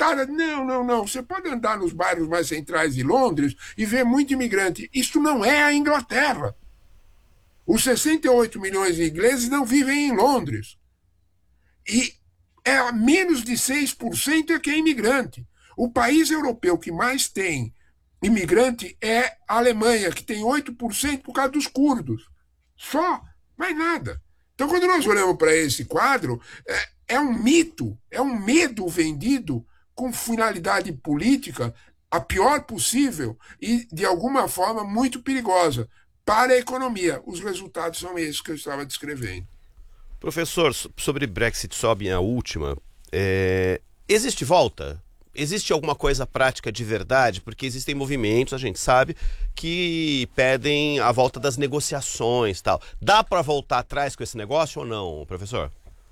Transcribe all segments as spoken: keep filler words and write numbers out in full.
lotada. Não, não, não. Você pode andar nos bairros mais centrais de Londres e ver muito imigrante. Isso não é a Inglaterra. Os sessenta e oito milhões de ingleses não vivem em Londres. E é menos de seis por cento é que é imigrante. O país europeu que mais tem imigrante é a Alemanha, que tem oito por cento por causa dos curdos. Só, mais nada. Então, quando nós olhamos para esse quadro, é, é um mito, é um medo vendido com finalidade política a pior possível e, de alguma forma, muito perigosa para a economia. Os resultados são esses que eu estava descrevendo. Professor, sobre Brexit, só a minha última. É... Existe volta? Existe alguma coisa prática de verdade? Porque existem movimentos, a gente sabe, que pedem a volta das negociações e tal. Dá para voltar atrás com esse negócio ou não, professor?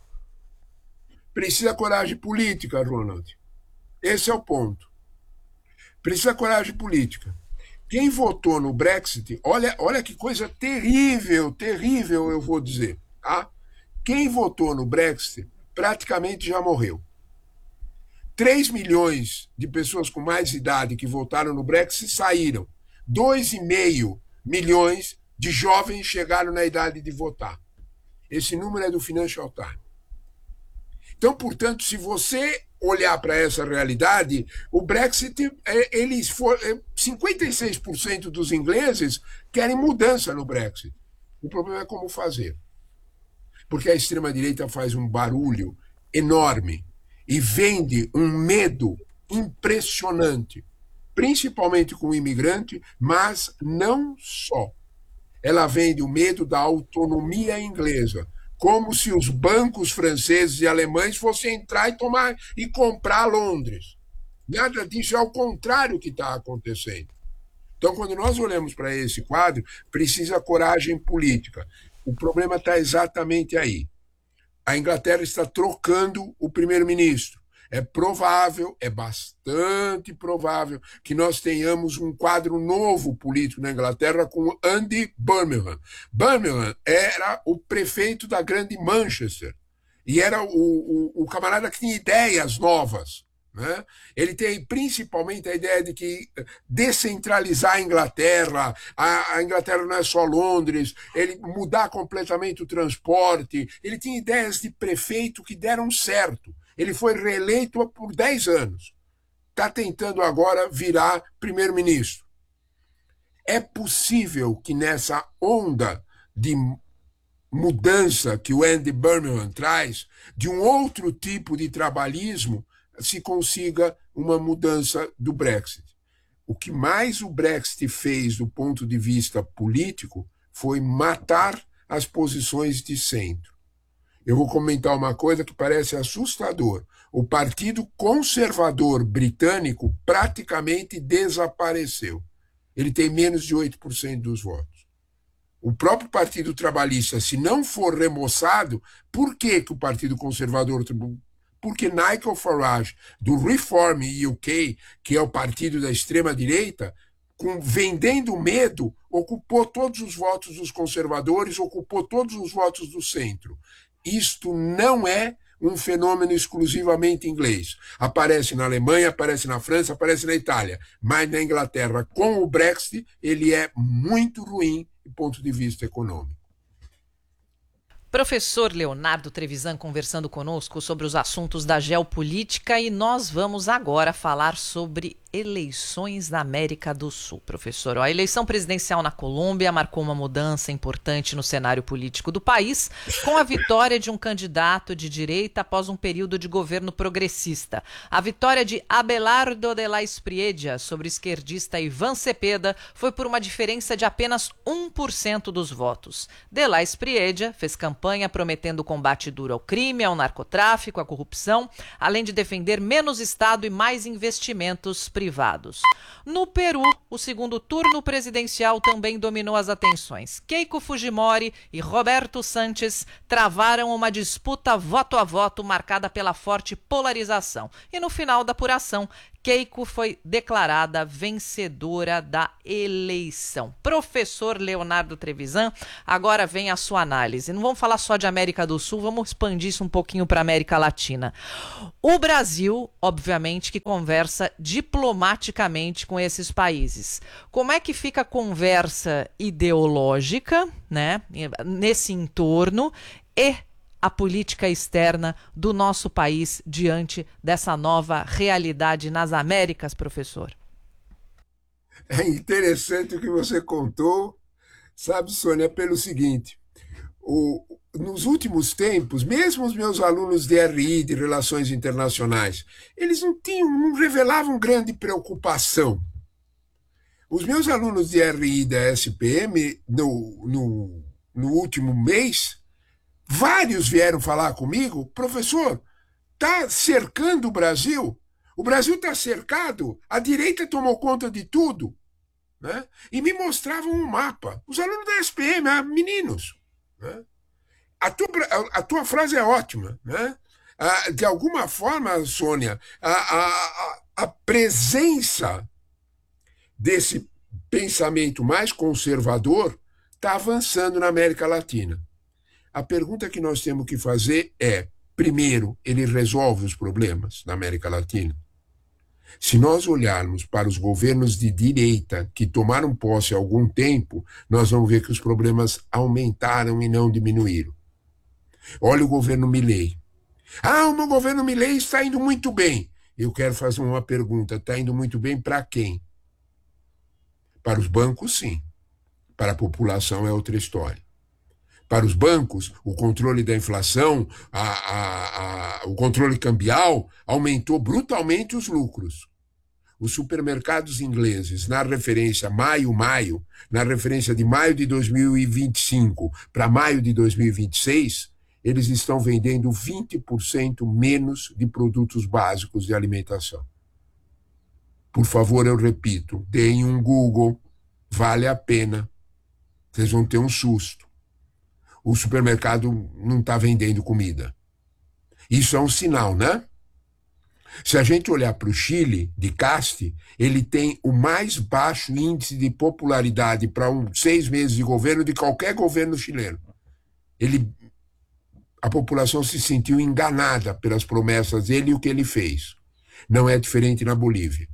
Precisa coragem política, Ronald. Esse é o ponto. Precisa coragem política. Quem votou no Brexit, olha, olha que coisa terrível, terrível, eu vou dizer. Tá? Quem votou no Brexit praticamente já morreu. três milhões de pessoas com mais idade que votaram no Brexit saíram. dois vírgula cinco milhões de jovens chegaram na idade de votar. Esse número é do Financial Times. Então, portanto, se você olhar para essa realidade, o Brexit, eles for, cinquenta e seis por cento dos ingleses querem mudança no Brexit. O problema é como fazer. Porque a extrema-direita faz um barulho enorme e vende um medo impressionante, principalmente com o imigrante, mas não só. Ela vende o medo da autonomia inglesa, como se os bancos franceses e alemães fossem entrar e tomar e comprar Londres. Nada disso, é ao contrário que está acontecendo. Então, quando nós olhamos para esse quadro, precisa coragem política. O problema está exatamente aí. A Inglaterra está trocando o primeiro-ministro. É provável, é bastante provável, que nós tenhamos um quadro novo político na Inglaterra com Andy Burnham. Burnham era o prefeito da grande Manchester e era o, o, o camarada que tinha ideias novas. Né? Ele tem principalmente a ideia de que descentralizar a Inglaterra, a, a Inglaterra não é só Londres, ele mudar completamente o transporte. Ele tinha ideias de prefeito que deram certo. Ele foi reeleito por dez anos. Está tentando agora virar primeiro-ministro. É possível que nessa onda de mudança que o Andy Burnham traz, de um outro tipo de trabalhismo, se consiga uma mudança do Brexit. O que mais o Brexit fez do ponto de vista político foi matar as posições de centro. Eu vou comentar uma coisa que parece assustador. O Partido Conservador Britânico praticamente desapareceu. Ele tem menos de oito por cento dos votos. O próprio Partido Trabalhista, se não for remoçado, por que, que o Partido Conservador... Porque Nigel Farage, do Reform U K, que é o partido da extrema-direita, com, vendendo medo, ocupou todos os votos dos conservadores, ocupou todos os votos do centro. Isto não é um fenômeno exclusivamente inglês. Aparece na Alemanha, aparece na França, aparece na Itália. Mas na Inglaterra, com o Brexit, ele é muito ruim do ponto de vista econômico. Professor Leonardo Trevisan conversando conosco sobre os assuntos da geopolítica e nós vamos agora falar sobre eleições na América do Sul, professor. A eleição presidencial na Colômbia marcou uma mudança importante no cenário político do país, com a vitória de um candidato de direita após um período de governo progressista. A vitória de Abelardo de la Espriella sobre o esquerdista Iván Cepeda foi por uma diferença de apenas um por cento dos votos. De la Espriella fez campanha prometendo combate duro ao crime, ao narcotráfico, à corrupção, além de defender menos Estado e mais investimentos privados. privados. No Peru, o segundo turno presidencial também dominou as atenções. Keiko Fujimori e Roberto Sanches travaram uma disputa voto a voto marcada pela forte polarização. E no final da apuração, Keiko foi declarada vencedora da eleição. Professor Leonardo Trevisan, agora vem a sua análise. Não vamos falar só de América do Sul, vamos expandir isso um pouquinho para a América Latina. O Brasil, obviamente, que conversa diplomaticamente com esses países. Como é que fica a conversa ideológica, né, nesse entorno e a política externa do nosso país diante dessa nova realidade nas Américas, professor? É interessante o que você contou, sabe, Sônia, pelo seguinte, o, nos últimos tempos, mesmo os meus alunos de R I, de Relações Internacionais, eles não tinham, não revelavam grande preocupação. Os meus alunos de R I da S P M, no, no, no último mês, vários vieram falar comigo, professor, está cercando o Brasil, o Brasil está cercado, a direita tomou conta de tudo, né? E me mostravam um mapa. Os alunos da S P M, ah, meninos, né? a, tua, a, a tua frase é ótima, né? Ah, de alguma forma, Sônia, a, a, a presença desse pensamento mais conservador está avançando na América Latina. A pergunta que nós temos que fazer é, primeiro, ele resolve os problemas na América Latina? Se nós olharmos para os governos de direita que tomaram posse há algum tempo, nós vamos ver que os problemas aumentaram e não diminuíram. Olha o governo Milei. Ah, o meu governo Milei está indo muito bem. Eu quero fazer uma pergunta, está indo muito bem para quem? Para os bancos, sim. Para a população é outra história. Para os bancos, o controle da inflação, a, a, a, o controle cambial aumentou brutalmente os lucros. Os supermercados ingleses, na referência maio-maio, na referência de maio de dois mil e vinte e cinco para maio de dois mil e vinte e seis, eles estão vendendo vinte por cento menos de produtos básicos de alimentação. Por favor, eu repito, deem um Google, vale a pena. Vocês vão ter um susto. O supermercado não está vendendo comida. Isso é um sinal, né? Se a gente olhar para o Chile, de Caste, ele tem o mais baixo índice de popularidade para um, seis meses de governo de qualquer governo chileno. Ele, a população se sentiu enganada pelas promessas dele e o que ele fez. Não é diferente na Bolívia.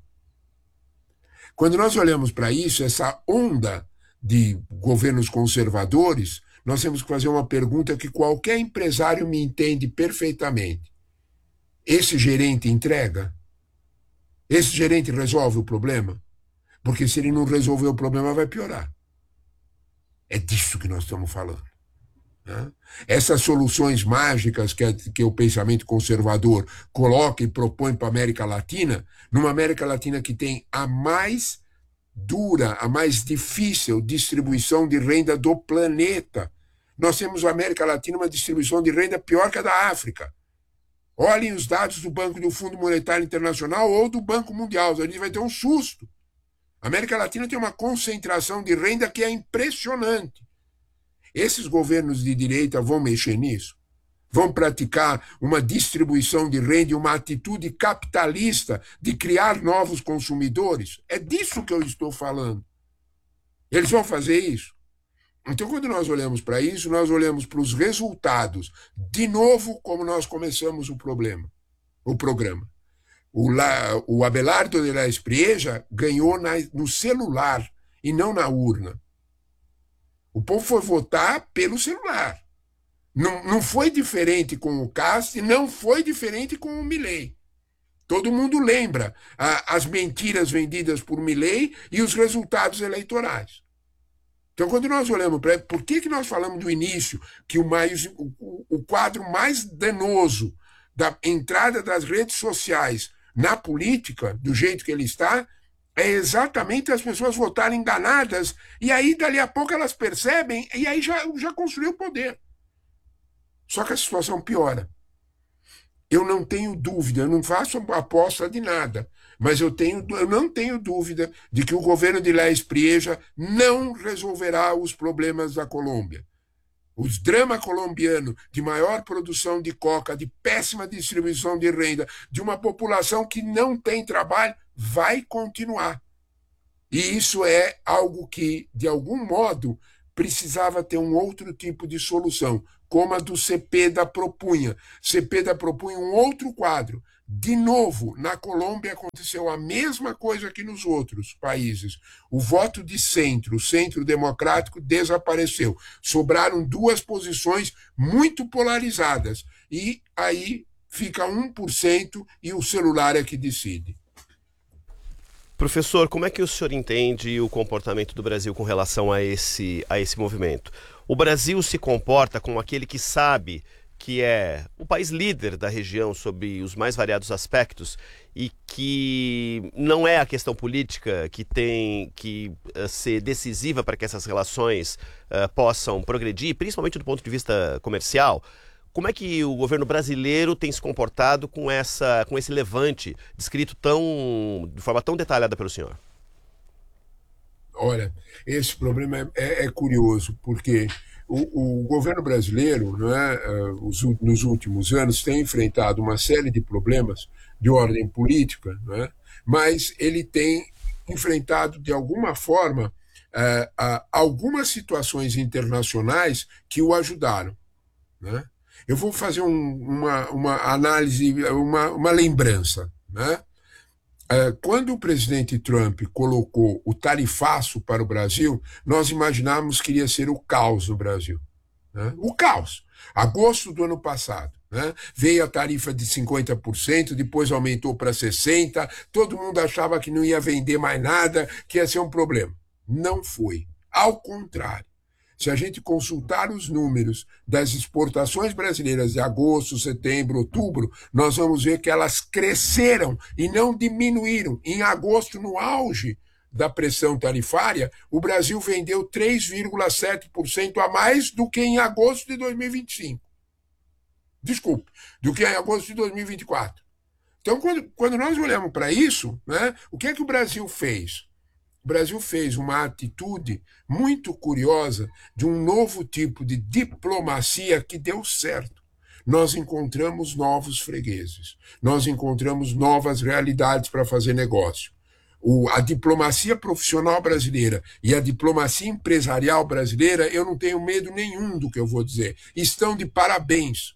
Quando nós olhamos para isso, essa onda de governos conservadores, nós temos que fazer uma pergunta que qualquer empresário me entende perfeitamente. Esse gerente entrega? Esse gerente resolve o problema? Porque se ele não resolver o problema, vai piorar. É disso que nós estamos falando, né? Essas soluções mágicas que, que o pensamento conservador coloca e propõe para a América Latina, numa América Latina que tem a mais dura, a mais difícil distribuição de renda do planeta. Nós temos na América Latina uma distribuição de renda pior que a da África. Olhem os dados do Banco do Fundo Monetário Internacional ou do Banco Mundial, a gente vai ter um susto. A América Latina tem uma concentração de renda que é impressionante. Esses governos de direita vão mexer nisso? Vão praticar uma distribuição de renda e uma atitude capitalista de criar novos consumidores? É disso que eu estou falando. Eles vão fazer isso? Então, quando nós olhamos para isso, nós olhamos para os resultados. De novo, como nós começamos o problema, o programa. O, La, o Abelardo de la Espriella ganhou na, no celular e não na urna. O povo foi votar pelo celular. Não, não foi diferente com o Cast, não foi diferente com o Milei. Todo mundo lembra a, as mentiras vendidas por Milei e os resultados eleitorais. Então, quando nós olhamos para... Por que, que nós falamos do início que o, mais, o, o quadro mais danoso da entrada das redes sociais na política, do jeito que ele está, é exatamente as pessoas votarem enganadas e aí, dali a pouco, elas percebem e aí já, já construiu o poder. Só que a situação piora. Eu não tenho dúvida, eu não faço aposta de nada, mas eu, tenho, eu não tenho dúvida de que o governo de La Espriella não resolverá os problemas da Colômbia. os drama colombiano de maior produção de coca, de péssima distribuição de renda, de uma população que não tem trabalho, vai continuar. E isso é algo que, de algum modo, precisava ter um outro tipo de solução, como a do Cepeda propunha. Cepeda propunha um outro quadro. De novo, na Colômbia aconteceu a mesma coisa que nos outros países. O voto de centro, o centro democrático, desapareceu. Sobraram duas posições muito polarizadas. E aí fica um por cento e o celular é que decide. Professor, como é que o senhor entende o comportamento do Brasil com relação a esse, a esse movimento? O Brasil se comporta como aquele que sabe que é o país líder da região sobre os mais variados aspectos e que não é a questão política que tem que uh, ser decisiva para que essas relações uh, possam progredir, principalmente do ponto de vista comercial. Como é que o governo brasileiro tem se comportado com, essa, com esse levante descrito tão, de forma tão detalhada pelo senhor? Olha, esse problema é, é, é curioso, porque o, o governo brasileiro, não é, os, nos últimos anos, tem enfrentado uma série de problemas de ordem política, não é, mas ele tem enfrentado, de alguma forma, é, a, algumas situações internacionais que o ajudaram, né? Eu vou fazer um, uma, uma análise, uma, uma lembrança, né? Quando o presidente Trump colocou o tarifaço para o Brasil, nós imaginávamos que iria ser o caos no Brasil, né? O caos. Agosto do ano passado, né? Veio a tarifa de cinquenta por cento, depois aumentou para sessenta por cento, todo mundo achava que não ia vender mais nada, que ia ser um problema. Não foi. Ao contrário. Se a gente consultar os números das exportações brasileiras de agosto, setembro, outubro, nós vamos ver que elas cresceram e não diminuíram. Em agosto, no auge da pressão tarifária, o Brasil vendeu três vírgula sete por cento a mais do que em agosto de dois mil e vinte e cinco. Desculpe, do que em agosto de dois mil e vinte e quatro. Então, quando, quando nós olhamos para isso, né, o que é que o Brasil fez? O Brasil fez uma atitude muito curiosa de um novo tipo de diplomacia que deu certo. Nós encontramos novos fregueses, nós encontramos novas realidades para fazer negócio. O, a diplomacia profissional brasileira e a diplomacia empresarial brasileira, eu não tenho medo nenhum do que eu vou dizer, estão de parabéns.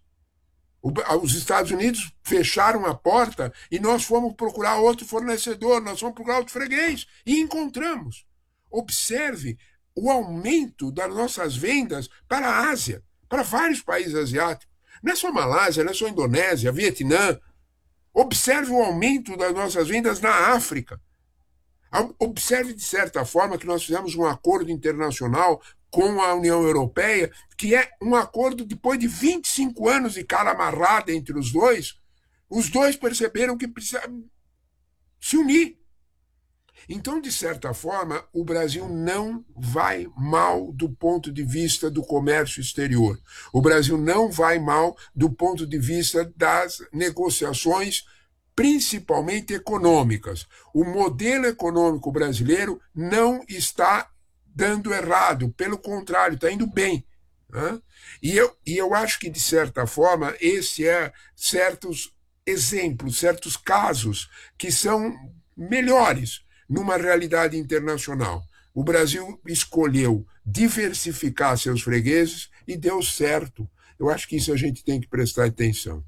Os Estados Unidos fecharam a porta e nós fomos procurar outro fornecedor, nós fomos procurar outro freguês e encontramos. Observe o aumento das nossas vendas para a Ásia, para vários países asiáticos. Não é só Malásia, não é só Indonésia, Vietnã. Observe o aumento das nossas vendas na África. Observe, de certa forma, que nós fizemos um acordo internacional com a União Europeia, que é um acordo depois de vinte e cinco anos de cara amarrada entre os dois, os dois perceberam que precisavam se unir. Então, de certa forma, o Brasil não vai mal do ponto de vista do comércio exterior. O Brasil não vai mal do ponto de vista das negociações, principalmente econômicas. O modelo econômico brasileiro não está dando errado, pelo contrário, está indo bem, né? E, eu, e eu acho que, de certa forma, esse é certos exemplos, certos casos que são melhores numa realidade internacional. O Brasil escolheu diversificar seus fregueses e deu certo. Eu acho que isso a gente tem que prestar atenção.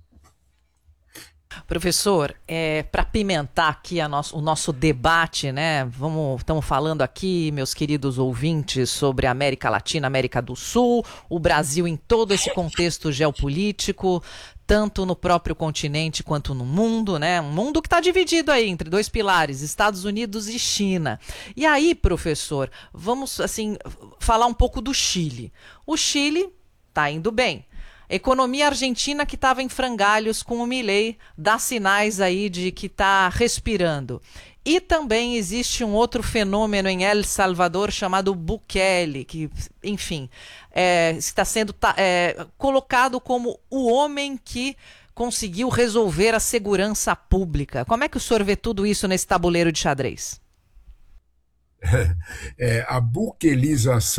Professor, é, para pimentar aqui a nosso, o nosso debate, né? Vamos, estamos falando aqui, meus queridos ouvintes, sobre a América Latina, América do Sul, o Brasil em todo esse contexto geopolítico, tanto no próprio continente quanto no mundo, né? Um mundo que está dividido aí entre dois pilares, Estados Unidos e China. E aí, professor, vamos assim falar um pouco do Chile. O Chile está indo bem. Economia argentina que estava em frangalhos com o Milei dá sinais aí de que está respirando. E também existe um outro fenômeno em El Salvador chamado Bukele, que, enfim, é, está sendo é, colocado como o homem que conseguiu resolver a segurança pública. Como é que o senhor vê tudo isso nesse tabuleiro de xadrez? É, a bukelização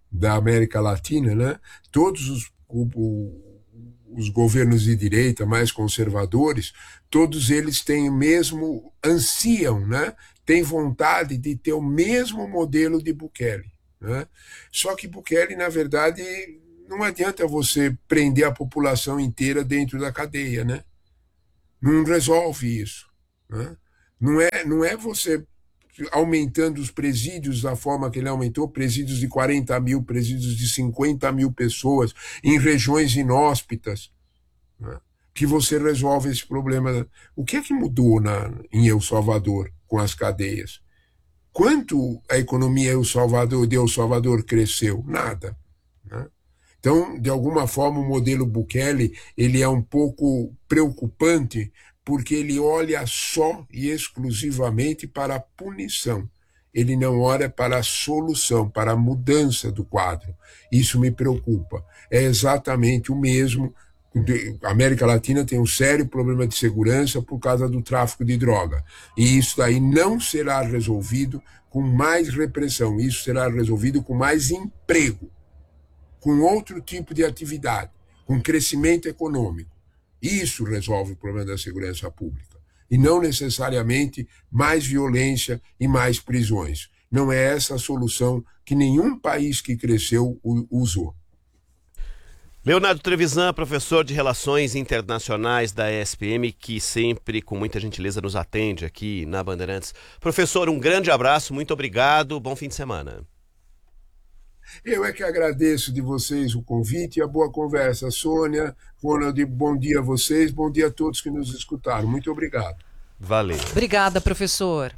da América Latina, né? Todos os, o, os governos de direita mais conservadores, todos eles têm o mesmo, ansiam, né? Têm vontade de ter o mesmo modelo de Bukele, né? Só que Bukele, na verdade, não adianta você prender a população inteira dentro da cadeia, né? Não resolve isso, né? Não é, não é você aumentando os presídios da forma que ele aumentou, presídios de quarenta mil, presídios de cinquenta mil pessoas, em regiões inóspitas, né, que você resolve esse problema. O que é que mudou na, em El Salvador com as cadeias? Quanto a economia El Salvador, de El Salvador cresceu? Nada, né? Então, de alguma forma, o modelo Bukele ele é um pouco preocupante, porque ele olha só e exclusivamente para a punição. Ele não olha para a solução, para a mudança do quadro. Isso me preocupa. É exatamente o mesmo. A América Latina tem um sério problema de segurança por causa do tráfico de droga. E isso daí não será resolvido com mais repressão. Isso será resolvido com mais emprego, com outro tipo de atividade, com crescimento econômico. Isso resolve o problema da segurança pública. E não necessariamente mais violência e mais prisões. Não é essa a solução que nenhum país que cresceu usou. Leonardo Trevisan, professor de Relações Internacionais da E S P M, que sempre, com muita gentileza, nos atende aqui na Bandeirantes. Professor, um grande abraço, muito obrigado, bom fim de semana. Eu é que agradeço de vocês o convite e a boa conversa. Sônia, Ronald, bom dia a vocês, bom dia a todos que nos escutaram. Muito obrigado. Valeu. Obrigada, professor.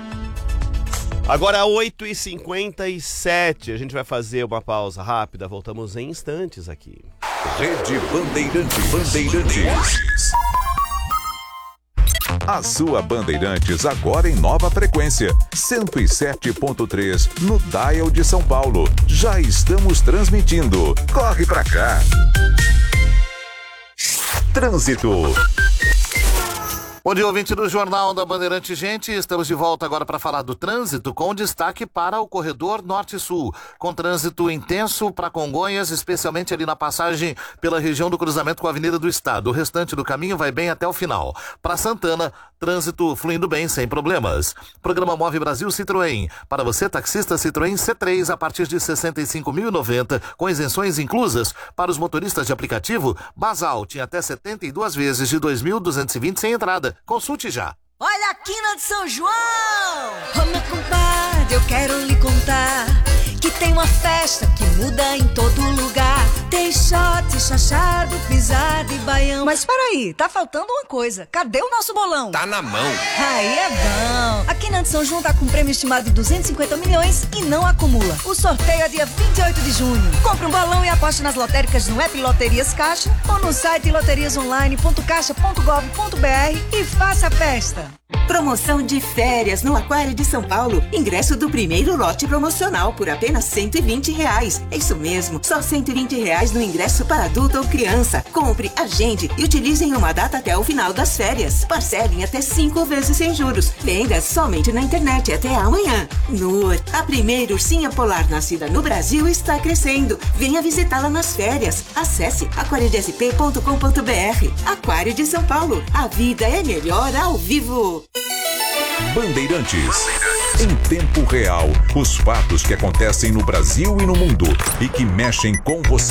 Agora oito e cinquenta e sete, a gente vai fazer uma pausa rápida, voltamos em instantes aqui. Rede Bandeirantes. Bandeirantes. A sua Bandeirantes agora em nova frequência, cento e sete ponto três no Dial de São Paulo. Já estamos transmitindo. Corre pra cá. Trânsito. Bom dia, ouvinte do Jornal da Bandeirante, gente. Estamos de volta agora para falar do trânsito, com destaque para o corredor Norte-Sul, com trânsito intenso para Congonhas, especialmente ali na passagem pela região do cruzamento com a Avenida do Estado. O restante do caminho vai bem até o final. Para Santana, trânsito fluindo bem, sem problemas. Programa Move Brasil Citroën. Para você, taxista Citroën C três, a partir de sessenta e cinco mil e noventa, com isenções inclusas. Para os motoristas de aplicativo, Basal tinha até setenta e duas vezes de dois mil duzentos e vinte sem entrada. Consulte já. Olha a quina de São João! Ô meu compadre, eu quero lhe contar que tem uma festa que muda em todo lugar. Tem shot, chachado, pisada e baião. Mas peraí, tá faltando uma coisa. Cadê o nosso bolão? Tá na mão. Aí é bom. A Quina de São João tá com um prêmio estimado de duzentos e cinquenta milhões e não acumula. O sorteio é dia vinte e oito de junho. Compre um balão e aposte nas lotéricas no app Loterias Caixa ou no site loterias online ponto caixa ponto gov ponto br e faça a festa. Promoção de férias no Aquário de São Paulo. Ingresso do primeiro lote promocional por apenas cento e vinte reais. É isso mesmo, só cento e vinte reais no ingresso para adulto ou criança. Compre, agende e utilize em uma data até o final das férias. Parcelem até cinco vezes sem juros. Vendas somente na internet até amanhã. Nur, a primeira ursinha polar nascida no Brasil, está crescendo. Venha visitá-la nas férias. Acesse aquário d s p ponto com ponto b r. Aquário de São Paulo. A vida é melhor ao vivo. Bandeirantes. Em tempo real, os fatos que acontecem no Brasil e no mundo e que mexem com você.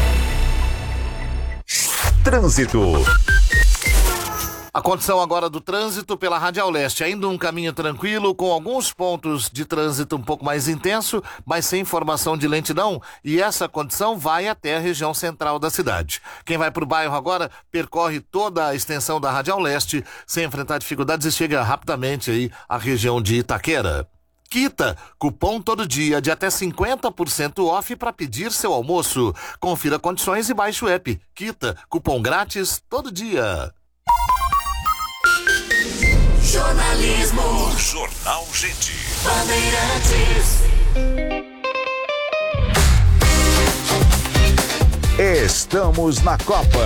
Trânsito. A condição agora do trânsito pela Radial Leste, ainda um caminho tranquilo, com alguns pontos de trânsito um pouco mais intenso, mas sem formação de lentidão, e essa condição vai até a região central da cidade. Quem vai para o bairro agora percorre toda a extensão da Radial Leste sem enfrentar dificuldades e chega rapidamente aí à região de Itaquera. Quita, cupom todo dia de até cinquenta por cento off para pedir seu almoço. Confira condições e baixe o app. Quita, cupom grátis todo dia. Jornalismo. Jornal Gente. Bandeirantes. Estamos na Copa.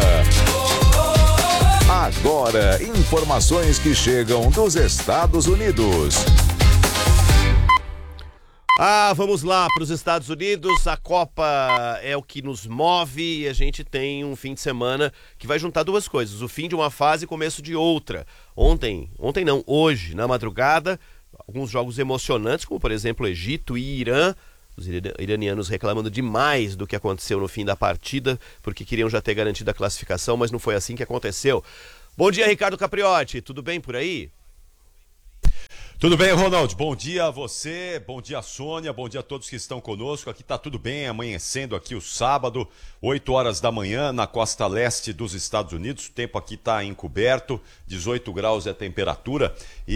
Agora, informações que chegam dos Estados Unidos. Ah, vamos lá para os Estados Unidos. A Copa é o que nos move e a gente tem um fim de semana que vai juntar duas coisas: o fim de uma fase e começo de outra. Ontem, ontem não, hoje, na madrugada, alguns jogos emocionantes, como por exemplo Egito e Irã. Os iranianos reclamando demais do que aconteceu no fim da partida, porque queriam já ter garantido a classificação, mas não foi assim que aconteceu. Bom dia, Ricardo Capriotti. Tudo bem por aí? Tudo bem, Ronald? Bom dia a você, bom dia, Sônia, bom dia a todos que estão conosco. Aqui tá tudo bem, amanhecendo aqui o sábado, oito horas da manhã, na costa leste dos Estados Unidos. O tempo aqui tá encoberto, dezoito graus é a temperatura.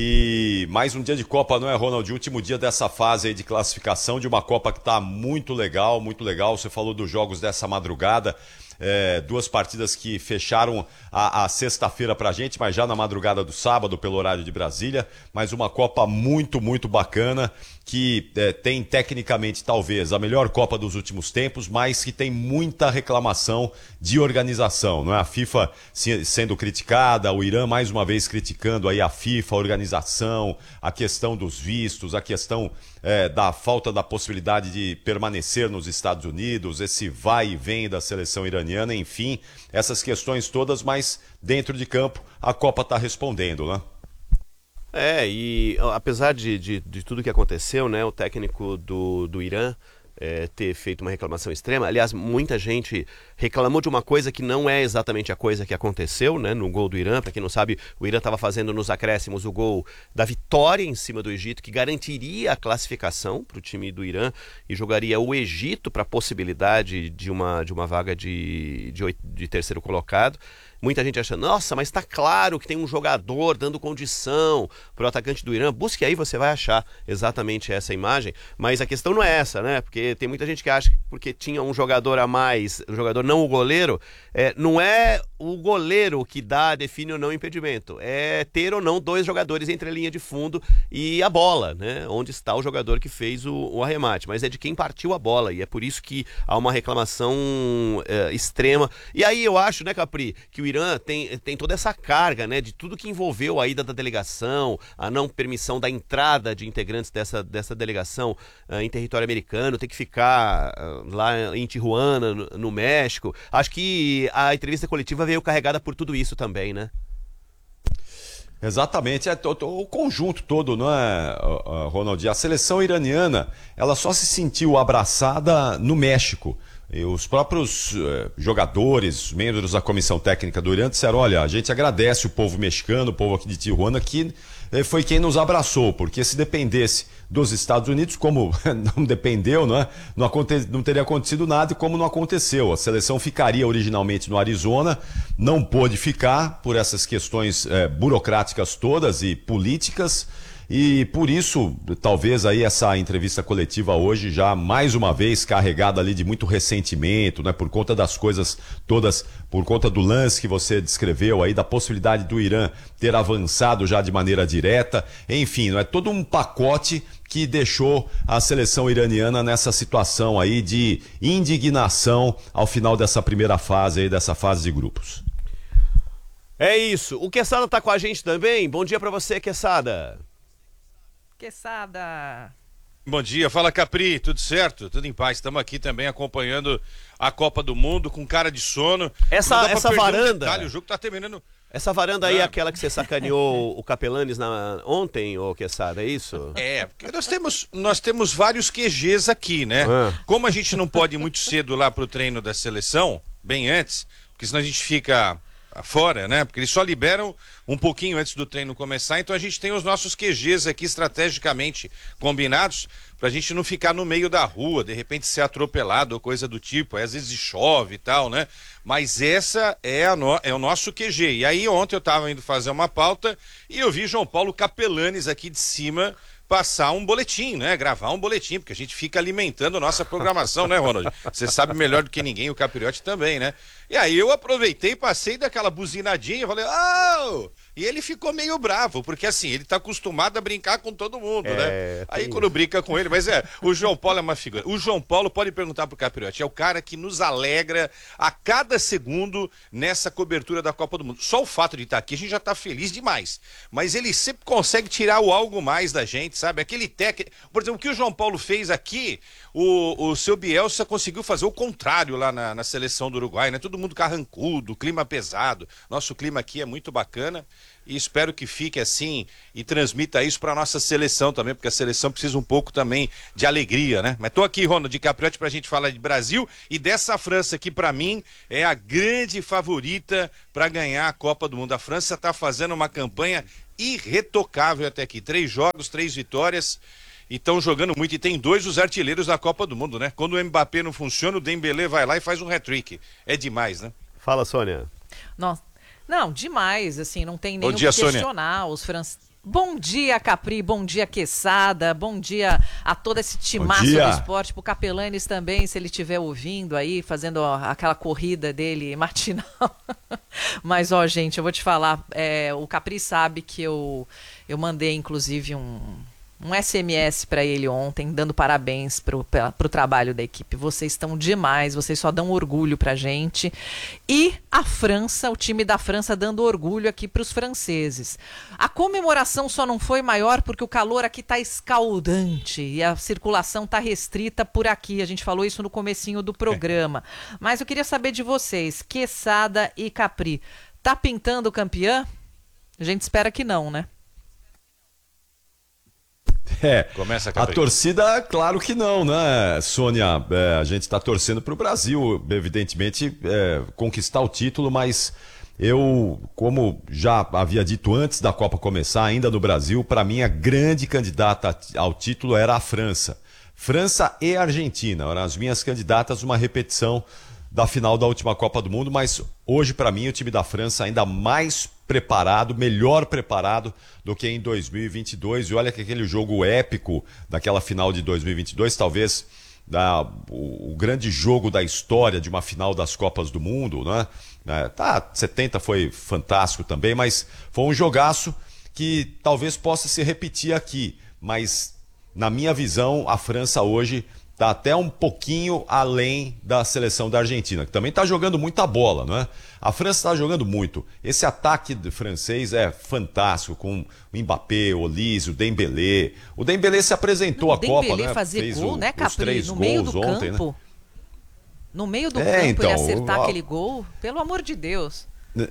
E mais um dia de Copa, não é, Ronald? Último dia dessa fase aí de classificação de uma Copa que tá muito legal, muito legal. Você falou dos jogos dessa madrugada. É, duas partidas que fecharam a, a sexta-feira pra gente, mas já na madrugada do sábado, pelo horário de Brasília. Mas uma Copa muito, muito bacana, que é, tem tecnicamente talvez a melhor Copa dos últimos tempos, mas que tem muita reclamação de organização, não é? A FIFA se, sendo criticada, o Irã mais uma vez criticando aí a FIFA, a organização, a questão dos vistos, a questão é, da falta da possibilidade de permanecer nos Estados Unidos, esse vai e vem da seleção iraniana, enfim, essas questões todas, mas dentro de campo a Copa está respondendo, né? É, e apesar de, de, de tudo que aconteceu, né, o técnico do, do Irã é, ter feito uma reclamação extrema, aliás, muita gente reclamou de uma coisa que não é exatamente a coisa que aconteceu, né, no gol do Irã. Para quem não sabe, o Irã estava fazendo nos acréscimos o gol da vitória em cima do Egito, que garantiria a classificação para o time do Irã e jogaria o Egito para a possibilidade de uma, de uma vaga de, de, de terceiro colocado. Muita gente achando, nossa, mas está claro que tem um jogador dando condição para o atacante do Irã. Busque aí, você vai achar exatamente essa imagem. Mas a questão não é essa, né? Porque tem muita gente que acha que porque tinha um jogador a mais, um jogador não o goleiro, é, não é o goleiro que dá, define ou não impedimento. É ter ou não dois jogadores entre a linha de fundo e a bola, né? Onde está o jogador que fez o, o arremate. Mas é de quem partiu a bola. E é por isso que há uma reclamação é, extrema. E aí eu acho, né, Capri, que o Irã tem, tem toda essa carga, né, de tudo que envolveu a ida da delegação, a não permissão da entrada de integrantes dessa, dessa delegação uh, em território americano, tem que ficar uh, lá em Tijuana, no, no México. Acho que a entrevista coletiva veio carregada por tudo isso também, né? Exatamente, é o conjunto todo, não é, Ronald? A seleção iraniana, ela só se sentiu abraçada no México. E os próprios eh, jogadores, membros da comissão técnica do Irã disseram, olha, a gente agradece o povo mexicano, o povo aqui de Tijuana, que eh, foi quem nos abraçou, porque se dependesse dos Estados Unidos, como não dependeu, não, é? não, aconte... não teria acontecido nada, e como não aconteceu. A seleção ficaria originalmente no Arizona, não pôde ficar por essas questões eh, burocráticas todas e políticas. E por isso, talvez aí essa entrevista coletiva hoje já mais uma vez carregada ali de muito ressentimento, né? Por conta das coisas todas, por conta do lance que você descreveu aí, da possibilidade do Irã ter avançado já de maneira direta. Enfim, não é todo um pacote que deixou a seleção iraniana nessa situação aí de indignação ao final dessa primeira fase aí, dessa fase de grupos. É isso. O Quesada tá com a gente também. Bom dia pra você, Quesada. Quesada. Bom dia, fala Capri, tudo certo? Tudo em paz, estamos aqui também acompanhando a Copa do Mundo com cara de sono. Essa, essa varanda, um detalhe, o jogo tá terminando. Essa varanda aí é aquela que você sacaneou o Capelanes na, ontem, ô Quesada, é isso? É, porque nós temos, nós temos vários Q Gs aqui, né? Ah. Como a gente não pode ir muito cedo lá pro treino da seleção, bem antes, porque senão a gente fica fora, né? Porque eles só liberam um pouquinho antes do treino começar, então a gente tem os nossos Q Gs aqui estrategicamente combinados pra gente não ficar no meio da rua, de repente ser atropelado ou coisa do tipo, aí às vezes chove e tal, né? Mas essa é, a no... é o nosso Q G. E aí ontem eu tava indo fazer uma pauta e eu vi João Paulo Capelanes aqui de cima passar um boletim, né? Gravar um boletim, porque a gente fica alimentando a nossa programação, né, Ronald? Você sabe melhor do que ninguém, o Capriotti também, né? E aí eu aproveitei, passei daquela buzinadinha e falei, oh, E ele ficou meio bravo, porque assim, ele tá acostumado a brincar com todo mundo, é, né? Aí quando brinca com ele, mas é, o João Paulo é uma figura. O João Paulo, pode perguntar pro Capriotti, é o cara que nos alegra a cada segundo nessa cobertura da Copa do Mundo. Só o fato de estar aqui, a gente já tá feliz demais. Mas ele sempre consegue tirar o algo mais da gente, sabe? Aquele técnico... Por exemplo, o que o João Paulo fez aqui, o, o seu Bielsa conseguiu fazer o contrário lá na, na seleção do Uruguai, né? Todo mundo carrancudo, clima pesado. Nosso clima aqui é muito bacana. E espero que fique assim e transmita isso para nossa seleção também, porque a seleção precisa um pouco também de alegria, né? Mas tô aqui, Ronald Capriotti, pra gente falar de Brasil e dessa França que para mim é a grande favorita para ganhar a Copa do Mundo. A França tá fazendo uma campanha irretocável até aqui, três jogos, três vitórias e estão jogando muito, e tem dois dos artilheiros da Copa do Mundo, né? Quando o Mbappé não funciona, o Dembélé vai lá e faz um hat-trick. É demais, né? Fala, Sônia. Nossa. Não, demais, assim, não tem nem o que dia, questionar. Os franceses. Bom dia, Capri, bom dia, Quesada, bom dia a todo esse timaço do esporte, pro Capelanes também, se ele estiver ouvindo aí, fazendo ó, aquela corrida dele matinal. Mas, ó, gente, eu vou te falar, é, o Capri sabe que eu, eu mandei, inclusive, um... um S M S para ele ontem, dando parabéns pro, pra, pro trabalho da equipe. Vocês estão demais, vocês só dão orgulho pra gente. E a França, o time da França dando orgulho aqui pros franceses. A comemoração só não foi maior porque o calor aqui tá escaldante e a circulação tá restrita por aqui. A gente falou isso no comecinho do programa. Mas eu queria saber de vocês, Quesada e Capri, tá pintando campeã? A gente espera que não, né? É, Começa a, a torcida, claro que não, né, Sônia? É, a gente está torcendo para o Brasil, evidentemente, é, conquistar o título, mas eu, como já havia dito antes da Copa começar, ainda no Brasil, para mim a grande candidata ao título era a França. França e Argentina eram as minhas candidatas, uma repetição da final da última Copa do Mundo, mas hoje, para mim, o time da França ainda mais preparado, melhor preparado do que em dois mil e vinte e dois. E olha que aquele jogo épico daquela final de dois mil e vinte e dois, talvez da, o, o grande jogo da história de uma final das Copas do Mundo, né? É, tá, setenta foi fantástico também, mas foi um jogaço que talvez possa se repetir aqui. Mas, na minha visão, a França hoje está até um pouquinho além da seleção da Argentina, que também está jogando muita bola, não é? A França está jogando muito. Esse ataque francês é fantástico, com o Mbappé, o Olise, o Dembélé. O Dembélé se apresentou à Copa, né? Dembélé fazer Fez gol, o, né, Capri? os três no gols meio do ontem, campo. né? No meio do É, campo então, ele acertar o- aquele gol, pelo amor de Deus.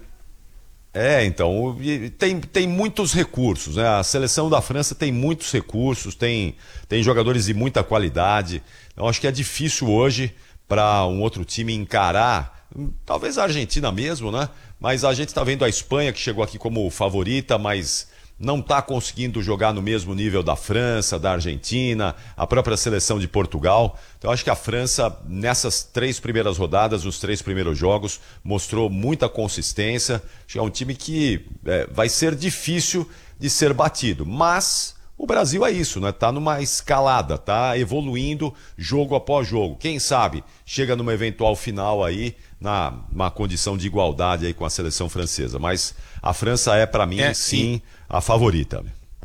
É, então, e tem, tem muitos recursos, né? A seleção da França tem muitos recursos, tem, tem jogadores de muita qualidade. Eu acho que é difícil hoje para um outro time encarar, talvez a Argentina mesmo, né? Mas a gente está vendo a Espanha, que chegou aqui como favorita, mas não está conseguindo jogar no mesmo nível da França, da Argentina, a própria seleção de Portugal. Então, eu acho que a França, nessas três primeiras rodadas, nos três primeiros jogos, mostrou muita consistência. Acho que é um time que é, vai ser difícil de ser batido. Mas o Brasil é isso, né? Tá numa escalada, tá evoluindo jogo após jogo. Quem sabe chega numa eventual final aí, na uma condição de igualdade aí com a seleção francesa. Mas a França é, para mim, É, sim, a favorita.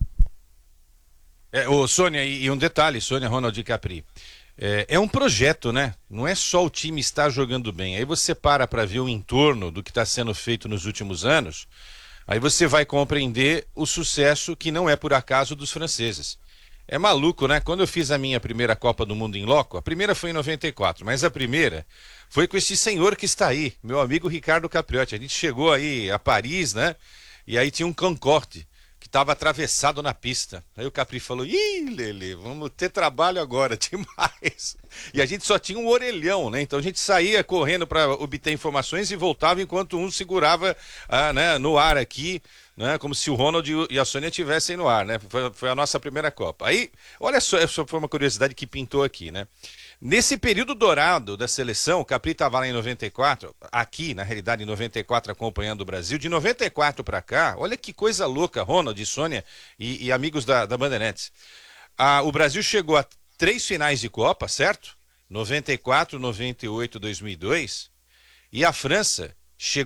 É, ô, Sônia, e, e um detalhe, Sônia, Ronald e Capri. É, é um projeto, né? Não é só o time estar jogando bem. Aí você para para ver o entorno do que está sendo feito nos últimos anos, aí você vai compreender o sucesso que não é por acaso dos franceses. É maluco, né? Quando eu fiz a minha primeira Copa do Mundo em loco, a primeira foi em noventa e quatro, mas a primeira foi com esse senhor que está aí, meu amigo Ricardo Capriotti. A gente chegou aí a Paris, né? E aí tinha um Concorde que estava atravessado na pista. Aí o Capri falou: ih, Lele, vamos ter trabalho agora, demais. E a gente só tinha um orelhão, né? Então a gente saía correndo para obter informações e voltava enquanto um segurava ah, né, no ar aqui, né? Como se o Ronald e a Sônia estivessem no ar, né? Foi, foi a nossa primeira Copa. Aí, olha só, essa foi uma curiosidade que pintou aqui, né? Nesse período dourado da seleção, o Capri estava lá em noventa e quatro, aqui, na realidade, em noventa e quatro, acompanhando o Brasil. De noventa e quatro para cá, olha que coisa louca, Ronald, Sônia e, e amigos da, da Bandeirantes. Ah, o Brasil chegou a três finais de Copa, certo? noventa e quatro, noventa e oito, dois mil e dois. E a França chegou a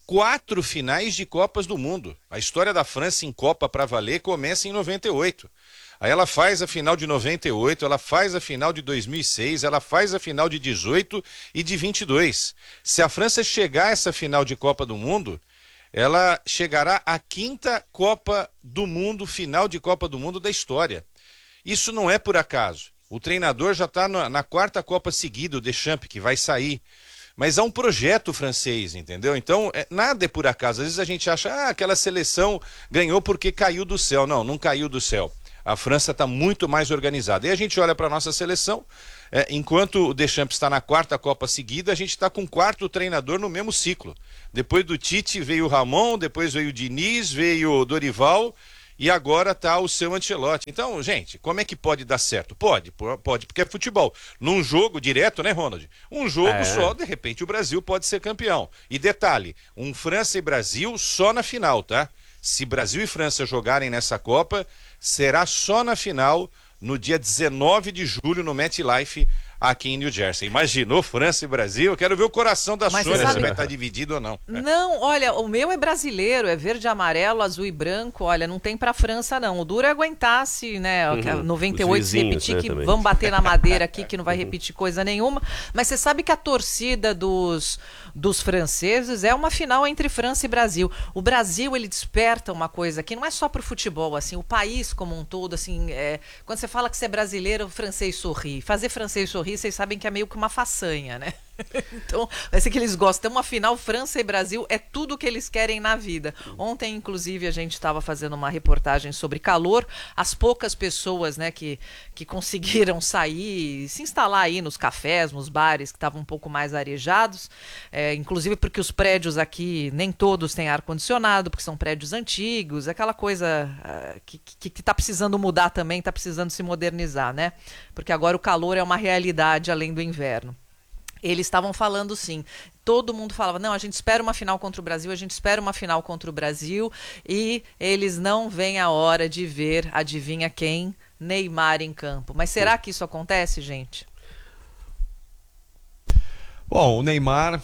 quatro finais de Copas do Mundo. A história da França em Copa para valer começa em noventa e oito. Aí ela faz a final de noventa e oito, ela faz a final de dois mil e seis, ela faz a final de dezoito e de vinte e dois. Se a França chegar a essa final de Copa do Mundo, ela chegará à quinta Copa do Mundo, final de Copa do Mundo da história. Isso não é por acaso. O treinador já está na, na quarta Copa seguida, o Deschamps, que vai sair. Mas há um projeto francês, entendeu? Então, é, nada é por acaso. Às vezes a gente acha, ah, aquela seleção ganhou porque caiu do céu. Não, não caiu do céu. A França está muito mais organizada. E a gente olha para a nossa seleção, é, enquanto o Deschamps está na quarta Copa seguida, a gente está com o quarto treinador no mesmo ciclo. Depois do Tite veio o Ramon, depois veio o Diniz, veio o Dorival e agora está o seu Ancelotti. Então, gente, como é que pode dar certo? Pode, pode, porque é futebol. Num jogo direto, né, Ronald? Um jogo é. só, de repente o Brasil pode ser campeão. E detalhe, um França e Brasil só na final, tá? Se Brasil e França jogarem nessa Copa, será só na final, no dia dezenove de julho, no MetLife, aqui em New Jersey. Imaginou França e Brasil? Eu quero ver o coração da Sônia, se vai estar dividido ou não. Não, olha, o meu é brasileiro, é verde, amarelo, azul e branco. Olha, não tem pra França, não. O duro é aguentar se, né, uhum, noventa e oito se repetir, né, que também. Vamos bater na madeira aqui, que não vai repetir coisa nenhuma. Mas você sabe que a torcida dos, dos franceses é uma final entre França e Brasil. O Brasil, ele desperta uma coisa que não é só pro futebol, assim, o país como um todo, assim, é, quando você fala que você é brasileiro, o francês sorri. Fazer francês sorrir, vocês sabem que é meio que uma façanha, né? Então, vai ser que eles gostam. Uma final, França e Brasil é tudo que eles querem na vida. Ontem, inclusive, a gente estava fazendo uma reportagem sobre calor. As poucas pessoas, né, que, que conseguiram sair, se instalar aí nos cafés, nos bares, que estavam um pouco mais arejados, é, inclusive porque os prédios aqui, nem todos têm ar-condicionado, porque são prédios antigos, aquela coisa uh, que está precisando mudar também, está precisando se modernizar, né? Porque agora o calor é uma realidade além do inverno. Eles estavam falando sim, todo mundo falava, não, a gente espera uma final contra o Brasil, a gente espera uma final contra o Brasil, e eles não veem a hora de ver, adivinha quem? Neymar em campo. Mas será que isso acontece, gente? Bom, o Neymar,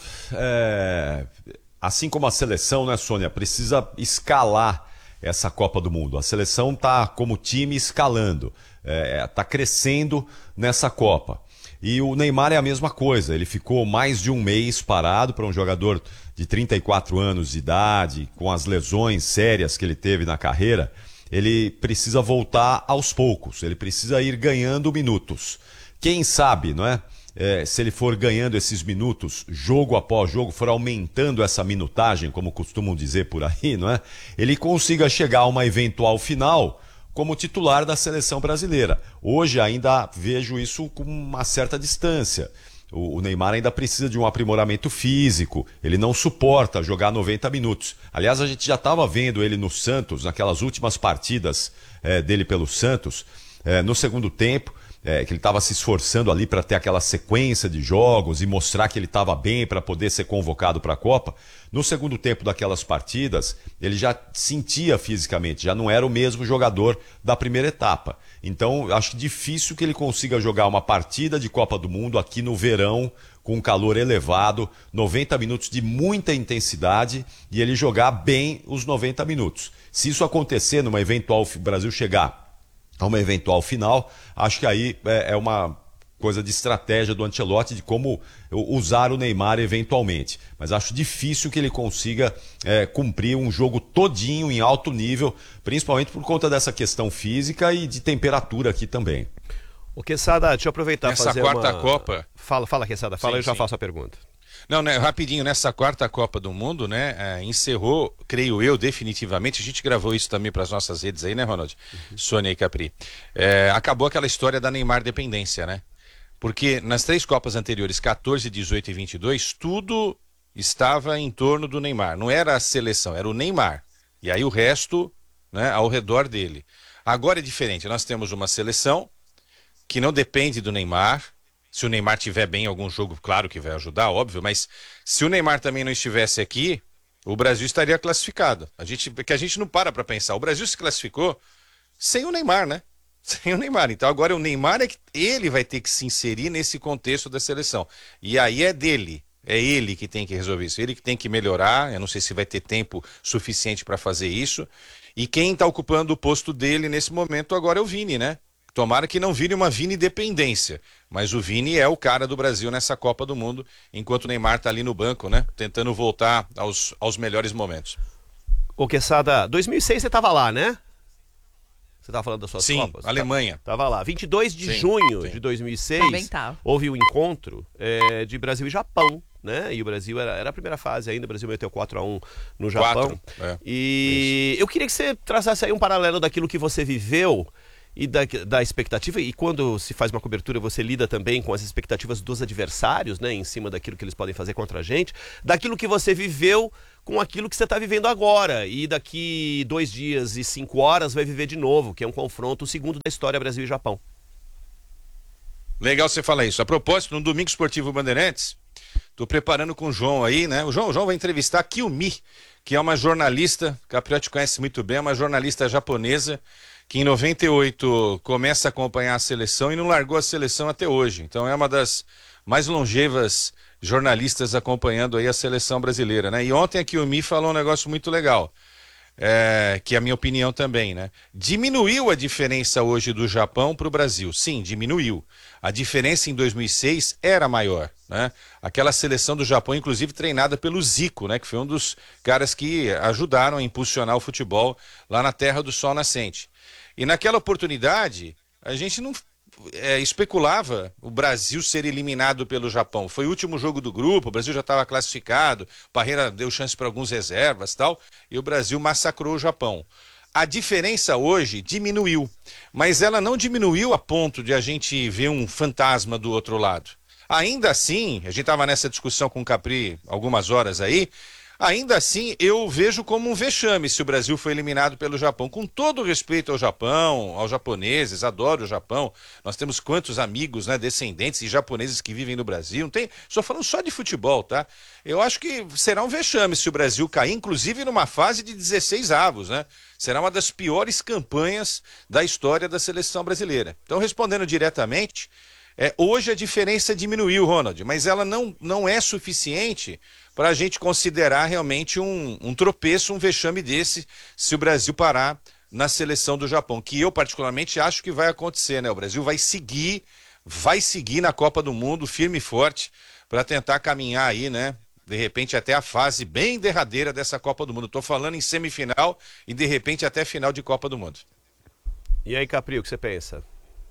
é, assim como a seleção, né, Sônia, precisa escalar essa Copa do Mundo. A seleção está como time escalando, está é, crescendo nessa Copa. E o Neymar é a mesma coisa, ele ficou mais de um mês parado para um jogador de trinta e quatro anos de idade, com as lesões sérias que ele teve na carreira, ele precisa voltar aos poucos, ele precisa ir ganhando minutos. Quem sabe, não é? É, se ele for ganhando esses minutos, jogo após jogo, for aumentando essa minutagem, como costumam dizer por aí, não é? Ele consiga chegar a uma eventual final como titular da seleção brasileira. Hoje ainda vejo isso com uma certa distância. O Neymar ainda precisa de um aprimoramento físico, ele não suporta jogar noventa minutos. Aliás, a gente já estava vendo ele no Santos, naquelas últimas partidas é, dele pelo Santos, é, no segundo tempo, é, que ele estava se esforçando ali para ter aquela sequência de jogos e mostrar que ele estava bem para poder ser convocado para a Copa. No segundo tempo daquelas partidas, ele já sentia fisicamente, já não era o mesmo jogador da primeira etapa. Então, acho difícil que ele consiga jogar uma partida de Copa do Mundo aqui no verão, com um calor elevado, noventa minutos de muita intensidade, e ele jogar bem os noventa minutos. Se isso acontecer numa eventual Brasil chegar a uma eventual final, acho que aí é, é uma coisa de estratégia do Ancelotti de como usar o Neymar eventualmente. Mas acho difícil que ele consiga é, cumprir um jogo todinho em alto nível, principalmente por conta dessa questão física e de temperatura aqui também. O Quesada, deixa eu aproveitar e fazer uma... Essa quarta uma... Copa... Fala, fala, Quesada, fala, sim, eu já sim. faço a pergunta. Não, né, rapidinho, nessa quarta Copa do Mundo, né, é, encerrou, creio eu, definitivamente, a gente gravou isso também para as nossas redes aí, né, Ronald? Uhum. Sônia e Capri. É, acabou aquela história da Neymar dependência, né? Porque nas três Copas anteriores, quatorze, dezoito e vinte e dois, tudo estava em torno do Neymar. Não era a seleção, era o Neymar. E aí o resto, né, ao redor dele. Agora é diferente, nós temos uma seleção que não depende do Neymar. Se o Neymar estiver bem em algum jogo, claro que vai ajudar, óbvio, mas se o Neymar também não estivesse aqui, o Brasil estaria classificado. A gente, que a gente não para para pensar. O Brasil se classificou sem o Neymar, né? Sem o Neymar. Então agora o Neymar é que ele vai ter que se inserir nesse contexto da seleção. E aí é dele. É ele que tem que resolver isso, ele que tem que melhorar. Eu não sei se vai ter tempo suficiente para fazer isso. E quem está ocupando o posto dele nesse momento agora é o Vini, né? Tomara que não vire uma Vini dependência, mas o Vini é o cara do Brasil nessa Copa do Mundo, enquanto o Neymar está ali no banco, né? Tentando voltar aos, aos melhores momentos. Ô, Quesada, dois mil e seis você estava lá, né? Você estava falando das suas Sim, Copas? Alemanha. Tava lá. vinte e dois de Sim, junho sim. de dois mil e seis, Também tava. houve um encontro é, de Brasil e Japão, né? E o Brasil era, era a primeira fase ainda, o Brasil meteu quatro a um no Japão. Quatro, é, e eu queria que você traçasse aí um paralelo daquilo que você viveu e da, da expectativa, e quando se faz uma cobertura você lida também com as expectativas dos adversários, né, em cima daquilo que eles podem fazer contra a gente, daquilo que você viveu com aquilo que você está vivendo agora, e daqui dois dias e cinco horas vai viver de novo, que é um confronto, o segundo da história Brasil e Japão. Legal você falar isso. A propósito, no Domingo Esportivo Bandeirantes, tô preparando com o João aí, né? O João, o João vai entrevistar a Kyumi, que é uma jornalista, Capriotti conhece muito bem, uma jornalista japonesa, que em noventa e oito começa a acompanhar a seleção e não largou a seleção até hoje. Então é uma das mais longevas jornalistas acompanhando aí a seleção brasileira, né? E ontem a Kyumi falou um negócio muito legal, é, que é a minha opinião também, né? Diminuiu a diferença hoje do Japão para o Brasil. Sim, diminuiu. A diferença em dois mil e seis era maior, né? Aquela seleção do Japão, inclusive treinada pelo Zico, né? Que foi um dos caras que ajudaram a impulsionar o futebol lá na Terra do Sol Nascente. E naquela oportunidade, a gente não é, especulava o Brasil ser eliminado pelo Japão. Foi o último jogo do grupo, o Brasil já estava classificado, Parreira deu chance para alguns reservas e tal, e o Brasil massacrou o Japão. A diferença hoje diminuiu, mas ela não diminuiu a ponto de a gente ver um fantasma do outro lado. Ainda assim, a gente estava nessa discussão com o Capri algumas horas aí, ainda assim, eu vejo como um vexame se o Brasil foi eliminado pelo Japão. Com todo o respeito ao Japão, aos japoneses, adoro o Japão. Nós temos quantos amigos, né, descendentes de japoneses que vivem no Brasil. Não tem, estou falando só de futebol, tá? Eu acho que será um vexame se o Brasil cair, inclusive numa fase de dezesseis avos, né? Será uma das piores campanhas da história da seleção brasileira. Então, respondendo diretamente, é, hoje a diferença diminuiu, Ronald, mas ela não, não é suficiente para a gente considerar realmente um, um tropeço, um vexame desse, se o Brasil parar na seleção do Japão, que eu particularmente acho que vai acontecer, né? O Brasil vai seguir, vai seguir na Copa do Mundo, firme e forte, para tentar caminhar aí, né? De repente até a fase bem derradeira dessa Copa do Mundo. Estou falando em semifinal e de repente até final de Copa do Mundo. E aí, Capri, o que você pensa?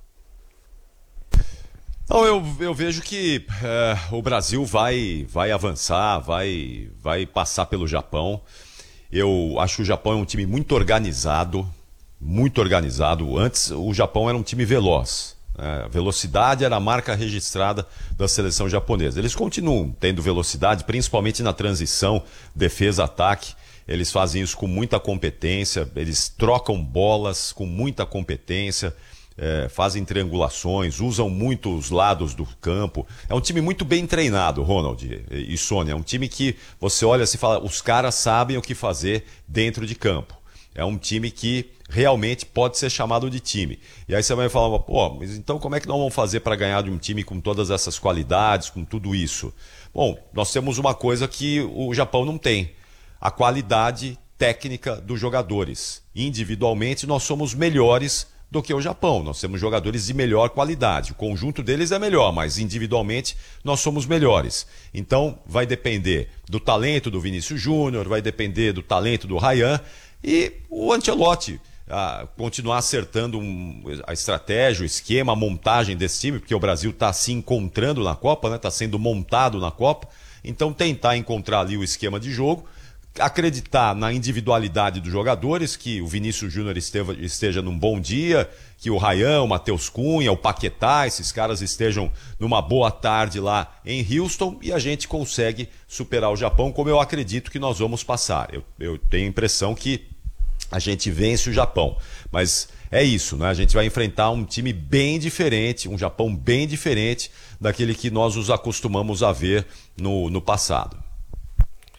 Não, eu, eu vejo que é, o Brasil vai, vai avançar, vai, vai passar pelo Japão. Eu acho que o Japão é um time muito organizado, muito organizado. Antes, o Japão era um time veloz. Né? A velocidade era a marca registrada da seleção japonesa. Eles continuam tendo velocidade, principalmente na transição, defesa-ataque. Eles fazem isso com muita competência, eles trocam bolas com muita competência. É, fazem triangulações, usam muito os lados do campo. É um time muito bem treinado, Ronald e, e Sônia. É um time que você olha assim e fala, os caras sabem o que fazer dentro de campo. É um time que realmente pode ser chamado de time. E aí você vai falar, pô, mas então como é que nós vamos fazer para ganhar de um time com todas essas qualidades, com tudo isso? Bom, nós temos uma coisa que o Japão não tem. A qualidade técnica dos jogadores. Individualmente nós somos melhores do que o Japão. Nós temos jogadores de melhor qualidade. O conjunto deles é melhor, mas individualmente nós somos melhores. Então vai depender do talento do Vinícius Júnior, vai depender do talento do Ryan e o Ancelotti ah, continuar acertando um, a estratégia, o esquema, a montagem desse time, porque o Brasil está se encontrando na Copa, né? Está sendo montado na Copa. Então tentar encontrar ali o esquema de jogo, acreditar na individualidade dos jogadores, que o Vinícius Júnior esteja, esteja num bom dia, que o Ryan, o Matheus Cunha, o Paquetá, esses caras estejam numa boa tarde lá em Houston e a gente consegue superar o Japão, como eu acredito que nós vamos passar. Eu, eu tenho a impressão que a gente vence o Japão, mas é isso, né? A gente vai enfrentar um time bem diferente, um Japão bem diferente daquele que nós os acostumamos a ver no, no passado.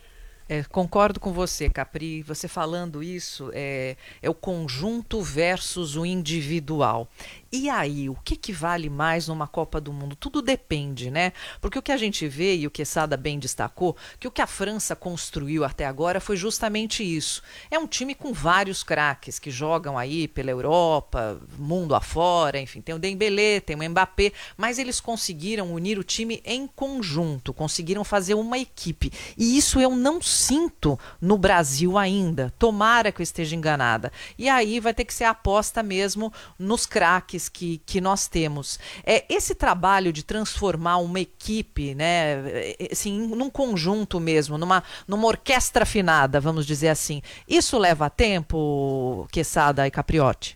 É, concordo com você, Capri. Você falando isso, é, é o conjunto versus o individual. E aí, o que, que vale mais numa Copa do Mundo? Tudo depende, né? Porque o que a gente vê, e o Quesada bem destacou, que o que a França construiu até agora foi justamente isso. É um time com vários craques que jogam aí pela Europa, mundo afora, enfim, tem o Dembélé, tem o Mbappé, mas eles conseguiram unir o time em conjunto, conseguiram fazer uma equipe. E isso eu não sinto no Brasil ainda. Tomara que eu esteja enganada. E aí vai ter que ser a aposta mesmo nos craques Que, que nós temos. É, esse trabalho de transformar uma equipe, né, assim, num conjunto mesmo, numa, numa orquestra afinada, vamos dizer assim, isso leva tempo, Quesada e Capriotti?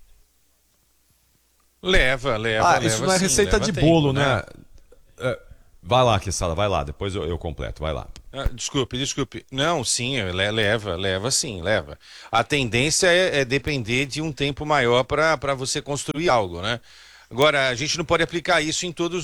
Leva, leva, ah, leva. Isso não é sim, receita de tempo, bolo, né? né? É, vai lá, Quesada, vai lá, depois eu, eu completo, vai lá. Ah, desculpe, desculpe. Não, sim, leva, leva sim, leva. A tendência é, é depender de um tempo maior para você construir algo, né? Agora, a gente não pode aplicar isso em todas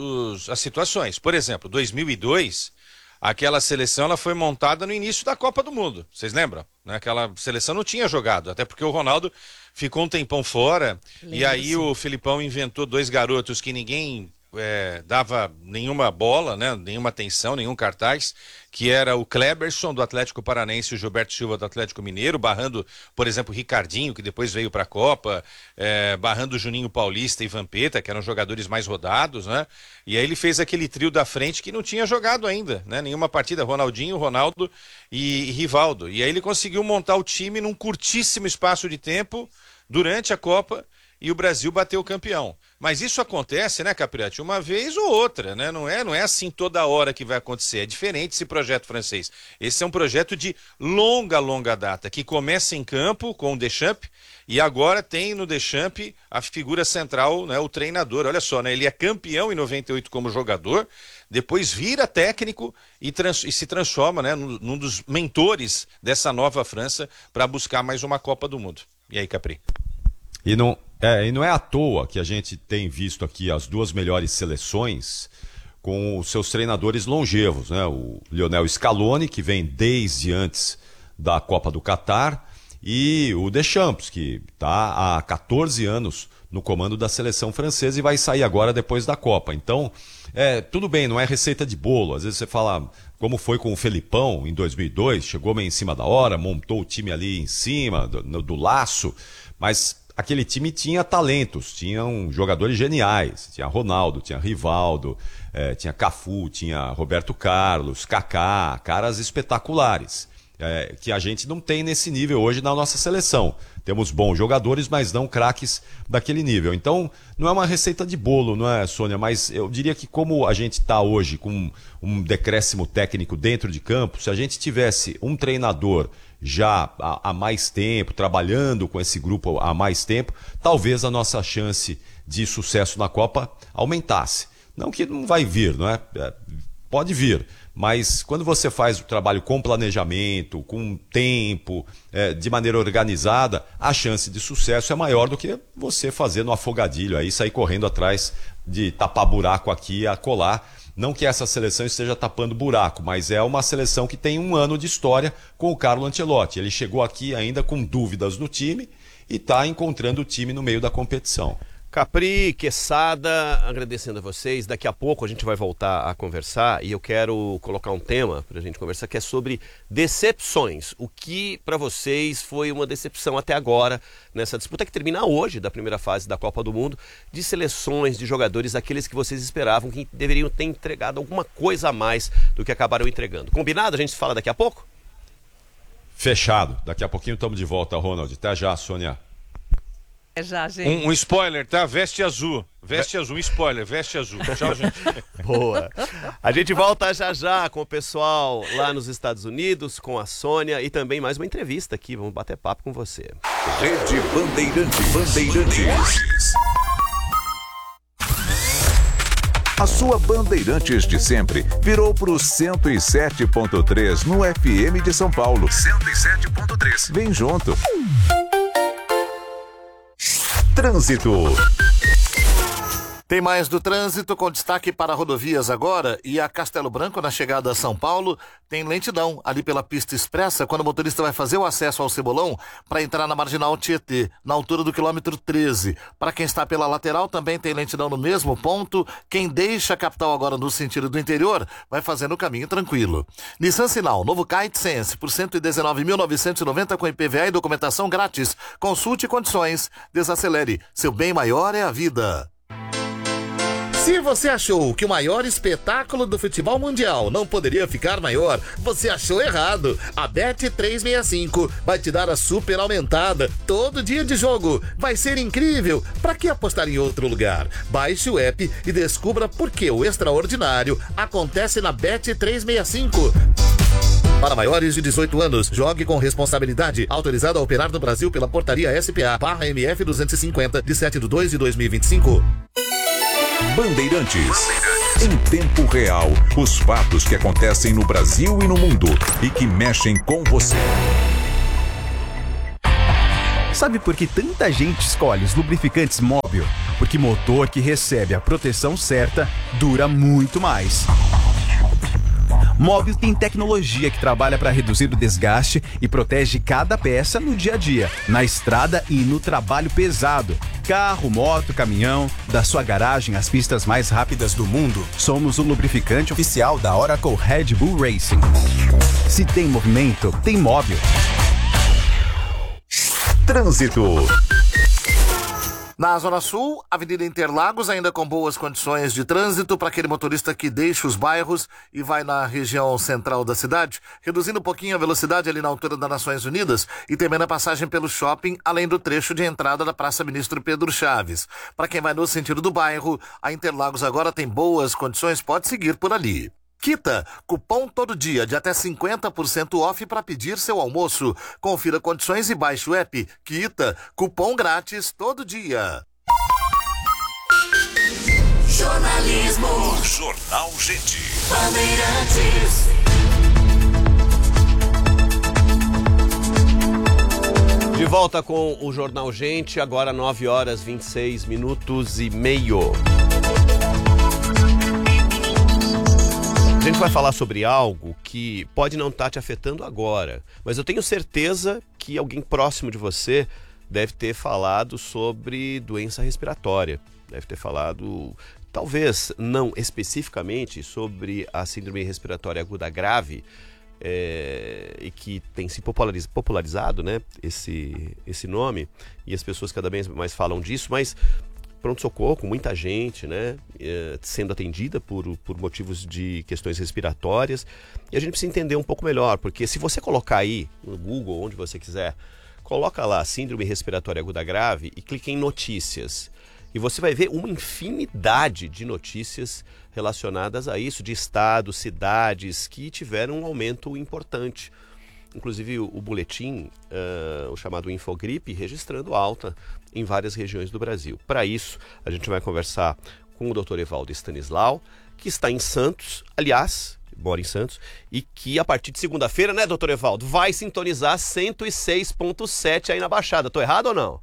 as situações. Por exemplo, dois mil e dois, aquela seleção ela foi montada no início da Copa do Mundo, vocês lembram? Né? Aquela seleção não tinha jogado, até porque o Ronaldo ficou um tempão fora, Lembra, e aí sim. o Filipão inventou dois garotos que ninguém... É, dava nenhuma bola, né, nenhuma atenção, nenhum cartaz, que era o Kleberson do Atlético Paranense e o Gilberto Silva do Atlético Mineiro, barrando, por exemplo, o Ricardinho, que depois veio para a Copa, é, barrando o Juninho Paulista e Vampeta, que eram jogadores mais rodados, né? E aí ele fez aquele trio da frente que não tinha jogado ainda, né? Nenhuma partida, Ronaldinho, Ronaldo e, e Rivaldo. E aí ele conseguiu montar o time num curtíssimo espaço de tempo durante a Copa, e o Brasil bateu o campeão. Mas isso acontece, né, Capriotti, uma vez ou outra, né? Não é, não é assim toda hora que vai acontecer. É diferente esse projeto francês. Esse é um projeto de longa, longa data, que começa em campo com o Deschamps e agora tem no Deschamps a figura central, né, o treinador. Olha só, né? Ele é campeão em noventa e oito como jogador, depois vira técnico e, trans, e se transforma, né, num, num dos mentores dessa nova França para buscar mais uma Copa do Mundo. E aí, Capri? E não, é, e não é à toa que a gente tem visto aqui as duas melhores seleções com os seus treinadores longevos, né? O Lionel Scaloni, que vem desde antes da Copa do Catar, e o Deschamps, que está há quatorze anos no comando da seleção francesa e vai sair agora depois da Copa. Então, é, tudo bem, não é receita de bolo. Às vezes você fala, como foi com o Felipão em dois mil e dois, chegou meio em cima da hora, montou o time ali em cima do, do laço, mas... aquele time tinha talentos, tinham jogadores geniais, tinha Ronaldo, tinha Rivaldo, eh, tinha Cafu, tinha Roberto Carlos, Kaká, caras espetaculares, eh, que a gente não tem nesse nível hoje na nossa seleção. Temos bons jogadores, mas não craques daquele nível. Então, não é uma receita de bolo, não é, Sônia? Mas eu diria que como a gente está hoje com um decréscimo técnico dentro de campo, se a gente tivesse um treinador já há, há mais tempo, trabalhando com esse grupo há mais tempo, talvez a nossa chance de sucesso na Copa aumentasse. Não que não vai vir, não é? Pode vir, mas quando você faz o trabalho com planejamento, com tempo, é, de maneira organizada, a chance de sucesso é maior do que você fazer no afogadilho, aí sair correndo atrás de tapar buraco aqui e acolá. Não que essa seleção esteja tapando buraco, mas é uma seleção que tem um ano de história com o Carlo Ancelotti. Ele chegou aqui ainda com dúvidas no time e está encontrando o time no meio da competição. Capri, Quesada, agradecendo a vocês. Daqui a pouco a gente vai voltar a conversar e eu quero colocar um tema para a gente conversar que é sobre decepções. O que para vocês foi uma decepção até agora nessa disputa que termina hoje da primeira fase da Copa do Mundo, de seleções, de jogadores, aqueles que vocês esperavam que deveriam ter entregado alguma coisa a mais do que acabaram entregando. Combinado? A gente se fala daqui a pouco? Fechado. Daqui a pouquinho estamos de volta, Ronald. Até já, Sônia. É já, gente. Um, um spoiler, tá? Veste azul. Veste azul, um spoiler, veste azul. Tchau, gente. Boa. A gente volta já já com o pessoal lá nos Estados Unidos, com a Sônia e também mais uma entrevista aqui. Vamos bater papo com você. Rede Bandeirantes. Bandeirantes. A sua Bandeirantes de sempre virou pro cento e sete ponto três no F M de São Paulo. cento e sete ponto três. Vem junto. Trânsito. Tem mais do trânsito, com destaque para rodovias agora, e a Castelo Branco, na chegada a São Paulo, tem lentidão ali pela pista expressa, quando o motorista vai fazer o acesso ao Cebolão para entrar na Marginal Tietê, na altura do quilômetro treze. Para quem está pela lateral, também tem lentidão no mesmo ponto. Quem deixa a capital agora no sentido do interior, vai fazendo o caminho tranquilo. Nissan Sinal, novo Kite Sense, por cento e dezenove mil novecentos e noventa com I P V A e documentação grátis. Consulte condições, desacelere. Seu bem maior é a vida. Se você achou que o maior espetáculo do futebol mundial não poderia ficar maior, você achou errado. A Bet trezentos e sessenta e cinco vai te dar a super aumentada todo dia de jogo. Vai ser incrível. Para que apostar em outro lugar? Baixe o app e descubra por que o extraordinário acontece na Bet trezentos e sessenta e cinco. Para maiores de dezoito anos, jogue com responsabilidade. Autorizado a operar no Brasil pela portaria S P A barra M F duzentos e cinquenta, de sete de dois de dois mil e vinte e cinco. Bandeirantes. Em tempo real, os fatos que acontecem no Brasil e no mundo e que mexem com você. Sabe por que tanta gente escolhe os lubrificantes Móbil? Porque motor que recebe a proteção certa dura muito mais. Móbil tem tecnologia que trabalha para reduzir o desgaste e protege cada peça no dia a dia, na estrada e no trabalho pesado. Carro, moto, caminhão, da sua garagem às pistas mais rápidas do mundo, somos o lubrificante oficial da Oracle Red Bull Racing. Se tem movimento, tem Móbil. Trânsito. Na Zona Sul, Avenida Interlagos, ainda com boas condições de trânsito para aquele motorista que deixa os bairros e vai na região central da cidade, reduzindo um pouquinho a velocidade ali na altura das Nações Unidas e também a passagem pelo shopping, além do trecho de entrada da Praça Ministro Pedro Chaves. Para quem vai no sentido do bairro, a Interlagos agora tem boas condições, pode seguir por ali. Quita, cupom todo dia de até cinquenta por cento off para pedir seu almoço. Confira condições e baixe o app. Quita, cupom grátis todo dia. Jornalismo. Jornal Gente. Bandeirantes. De volta com o Jornal Gente, agora nove horas e vinte e seis minutos e meio. A gente vai falar sobre algo que pode não estar te afetando agora, mas eu tenho certeza que alguém próximo de você deve ter falado sobre doença respiratória. Deve ter falado, talvez não especificamente, sobre a síndrome respiratória aguda grave, é, e que tem se populariz, popularizado, né, esse, esse nome, e as pessoas cada vez mais falam disso, mas pronto-socorro com muita gente, né, sendo atendida por, por motivos de questões respiratórias. E a gente precisa entender um pouco melhor, porque se você colocar aí no Google, onde você quiser, coloca lá síndrome respiratória aguda grave e clique em notícias. E você vai ver uma infinidade de notícias relacionadas a isso, de estados, cidades que tiveram um aumento importante. Inclusive o, o boletim, uh, o chamado Infogripe, registrando alta em várias regiões do Brasil. Para isso, a gente vai conversar com o doutor Evaldo Stanislau, que está em Santos, aliás, mora em Santos, e que a partir de segunda-feira, né, doutor Evaldo, vai sintonizar cento e seis ponto sete aí na Baixada. Estou errado ou não?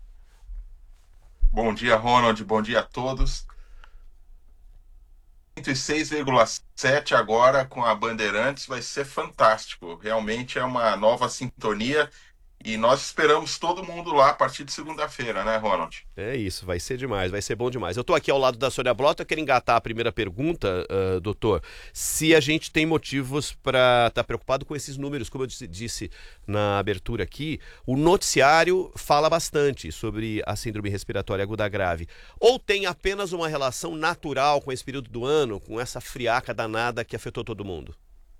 Bom dia, Ronald. Bom dia a todos. cento e seis vírgula sete agora com a Bandeirantes vai ser fantástico. Realmente é uma nova sintonia e nós esperamos todo mundo lá a partir de segunda-feira, né, Ronald? É isso, vai ser demais, vai ser bom demais. Eu estou aqui ao lado da Sônia Blota, eu quero engatar a primeira pergunta, uh, doutor. Se a gente tem motivos para estar tá preocupado com esses números, como eu disse, disse na abertura aqui, o noticiário fala bastante sobre a síndrome respiratória aguda grave. Ou tem apenas uma relação natural com esse período do ano, com essa friaca danada que afetou todo mundo?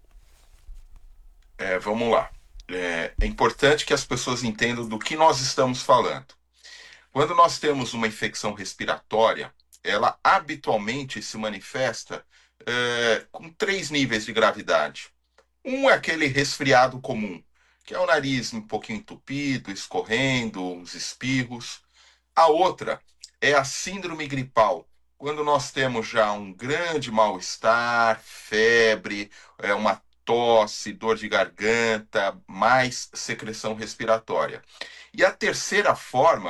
É, vamos lá. É, é importante que as pessoas entendam do que nós estamos falando. Quando nós temos uma infecção respiratória, ela habitualmente se manifesta é, com três níveis de gravidade. Um é aquele resfriado comum, que é o nariz um pouquinho entupido, escorrendo, uns espirros. A outra é a síndrome gripal, quando nós temos já um grande mal-estar, febre, é, uma tosse, dor de garganta, mais secreção respiratória. E a terceira forma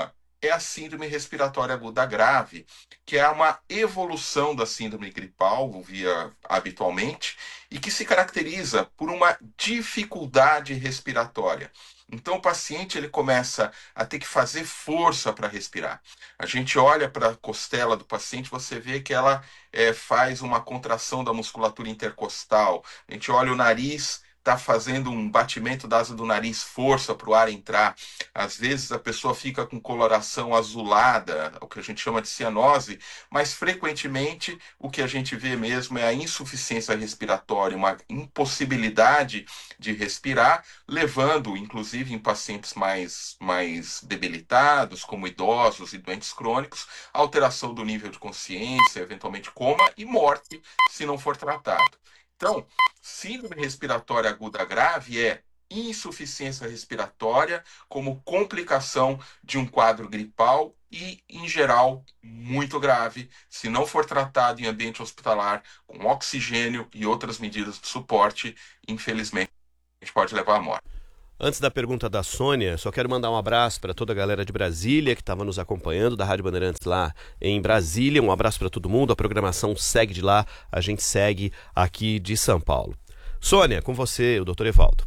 é a síndrome respiratória aguda grave, que é uma evolução da síndrome gripal, via habitualmente, e que se caracteriza por uma dificuldade respiratória. Então o paciente ele começa a ter que fazer força para respirar. A gente olha para a costela do paciente, você vê que ela é, faz uma contração da musculatura intercostal. A gente olha o nariz, está fazendo um batimento da asa do nariz, força para o ar entrar. Às vezes a pessoa fica com coloração azulada, o que a gente chama de cianose, mas frequentemente o que a gente vê mesmo é a insuficiência respiratória, uma impossibilidade de respirar, levando, inclusive em pacientes mais, mais debilitados, como idosos e doentes crônicos, a alteração do nível de consciência, eventualmente coma e morte, se não for tratado. Então, síndrome respiratória aguda grave é insuficiência respiratória como complicação de um quadro gripal e, em geral, muito grave, se não for tratado em ambiente hospitalar, com oxigênio e outras medidas de suporte, infelizmente, a gente pode levar à morte. Antes da pergunta da Sônia, só quero mandar um abraço para toda a galera de Brasília que estava nos acompanhando, da Rádio Bandeirantes lá em Brasília. Um abraço para todo mundo, a programação segue de lá, a gente segue aqui de São Paulo. Sônia, com você, o doutor Evaldo.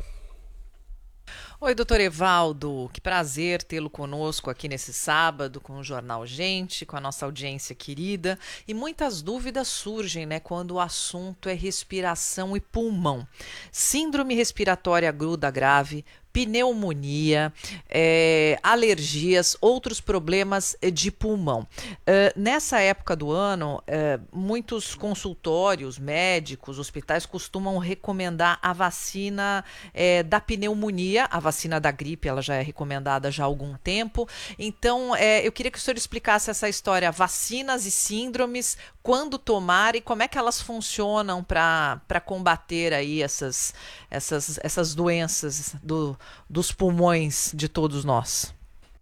Oi, doutor Evaldo, que prazer tê-lo conosco aqui nesse sábado com o Jornal Gente, com a nossa audiência querida. E muitas dúvidas surgem, né, quando o assunto é respiração e pulmão. Síndrome respiratória aguda grave, pneumonia, é, alergias, outros problemas de pulmão. Uh, nessa época do ano, uh, muitos consultórios, médicos, hospitais costumam recomendar a vacina é, da pneumonia, a vacina da gripe, ela já é recomendada já há algum tempo. Então, é, eu queria que o senhor explicasse essa história, vacinas e síndromes, quando tomar e como é que elas funcionam para para combater aí essas, essas, essas doenças do dos pulmões de todos nós.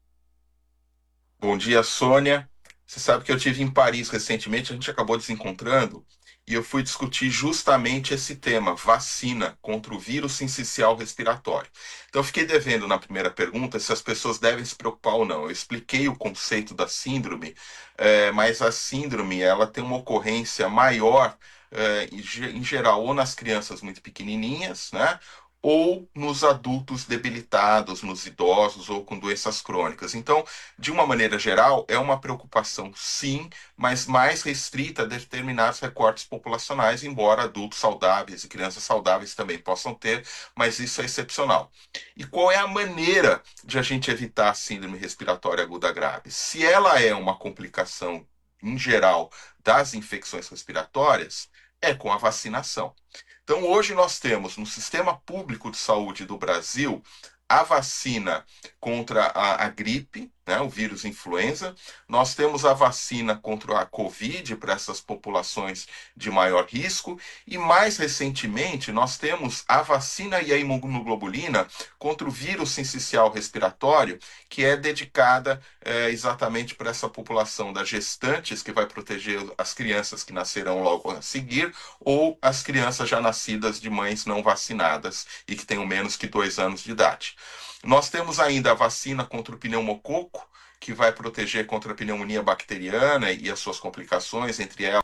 Bom dia, Sônia. Você sabe que eu estive em Paris recentemente, a gente acabou desencontrando, e eu fui discutir justamente esse tema, vacina contra o vírus sincicial respiratório. Então eu fiquei devendo na primeira pergunta se as pessoas devem se preocupar ou não. Eu expliquei o conceito da síndrome, é, mas a síndrome ela tem uma ocorrência maior, é, em geral, ou nas crianças muito pequenininhas, né? Ou nos adultos debilitados, nos idosos ou com doenças crônicas. Então, de uma maneira geral, é uma preocupação sim, mas mais restrita a determinados recortes populacionais, embora adultos saudáveis e crianças saudáveis também possam ter, mas isso é excepcional. E qual é a maneira de a gente evitar a síndrome respiratória aguda grave? Se ela é uma complicação, em geral, das infecções respiratórias, é com a vacinação. Então, hoje nós temos no Sistema Público de Saúde do Brasil a vacina contra a, a gripe, né, o vírus influenza. Nós temos a vacina contra a Covid para essas populações de maior risco. E mais recentemente, nós temos a vacina e a imunoglobulina contra o vírus sincicial respiratório, que é dedicada é, exatamente para essa população das gestantes, que vai proteger as crianças que nascerão logo a seguir, ou as crianças já nascidas de mães não vacinadas e que tenham menos que dois anos de idade. Nós temos ainda a vacina contra o pneumococo, que vai proteger contra a pneumonia bacteriana e as suas complicações, entre elas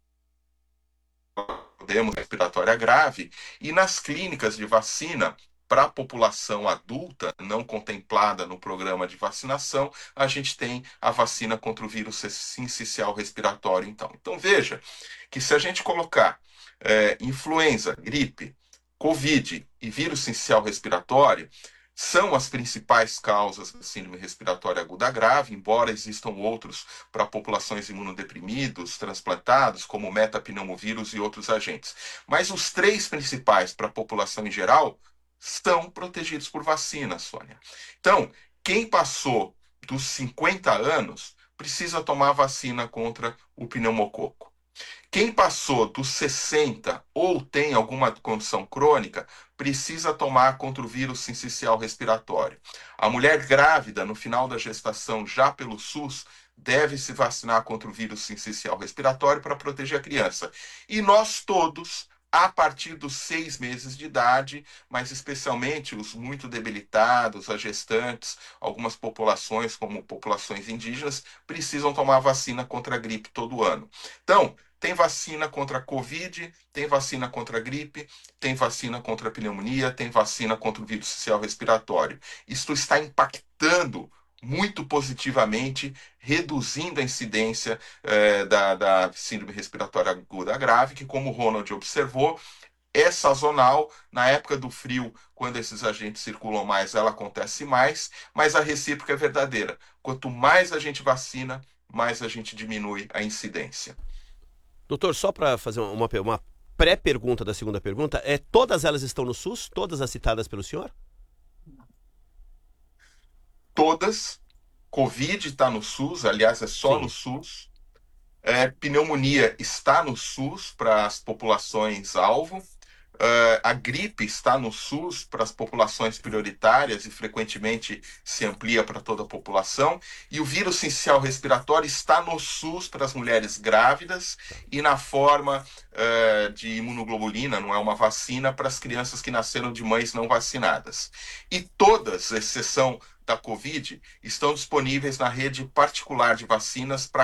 podemos respiratória grave, e nas clínicas de vacina para a população adulta não contemplada no programa de vacinação, a gente tem a vacina contra o vírus sincicial respiratório. Então, então veja que se a gente colocar é, influenza, gripe, Covid e vírus sincicial respiratório, são as principais causas da síndrome respiratória aguda grave, embora existam outros para populações imunodeprimidos, transplantados, como metapneumovírus e outros agentes. Mas os três principais para a população em geral estão protegidos por vacina, Sônia. Então, quem passou dos cinquenta anos precisa tomar vacina contra o pneumococo. Quem passou dos sessenta ou tem alguma condição crônica precisa tomar contra o vírus sincicial respiratório. A mulher grávida, no final da gestação, já pelo SUS, deve se vacinar contra o vírus sincicial respiratório para proteger a criança. E nós todos, a partir dos seis meses de idade, mas especialmente os muito debilitados, as gestantes, algumas populações, como populações indígenas, precisam tomar vacina contra a gripe todo ano. Então, tem vacina contra a Covid, tem vacina contra a gripe, tem vacina contra a pneumonia, tem vacina contra o vírus social respiratório. Isso está impactando muito positivamente, reduzindo a incidência eh, da, da síndrome respiratória aguda grave, que, como o Ronald observou, é sazonal. Na época do frio, quando esses agentes circulam mais, ela acontece mais, mas a recíproca é verdadeira. Quanto mais a gente vacina, mais a gente diminui a incidência. Doutor, só para fazer uma, uma pré-pergunta da segunda pergunta, é, todas elas estão no SUS? Todas as citadas pelo senhor? Todas. Covid está no SUS, aliás, é só Sim. no SUS. É, pneumonia está no SUS para as populações-alvo. Uh, a gripe está no SUS para as populações prioritárias e frequentemente se amplia para toda a população. E o vírus sincicial respiratório está no SUS para as mulheres grávidas e na forma uh, de imunoglobulina, não é uma vacina, para as crianças que nasceram de mães não vacinadas. E todas, exceção da Covid, estão disponíveis na rede particular de vacinas para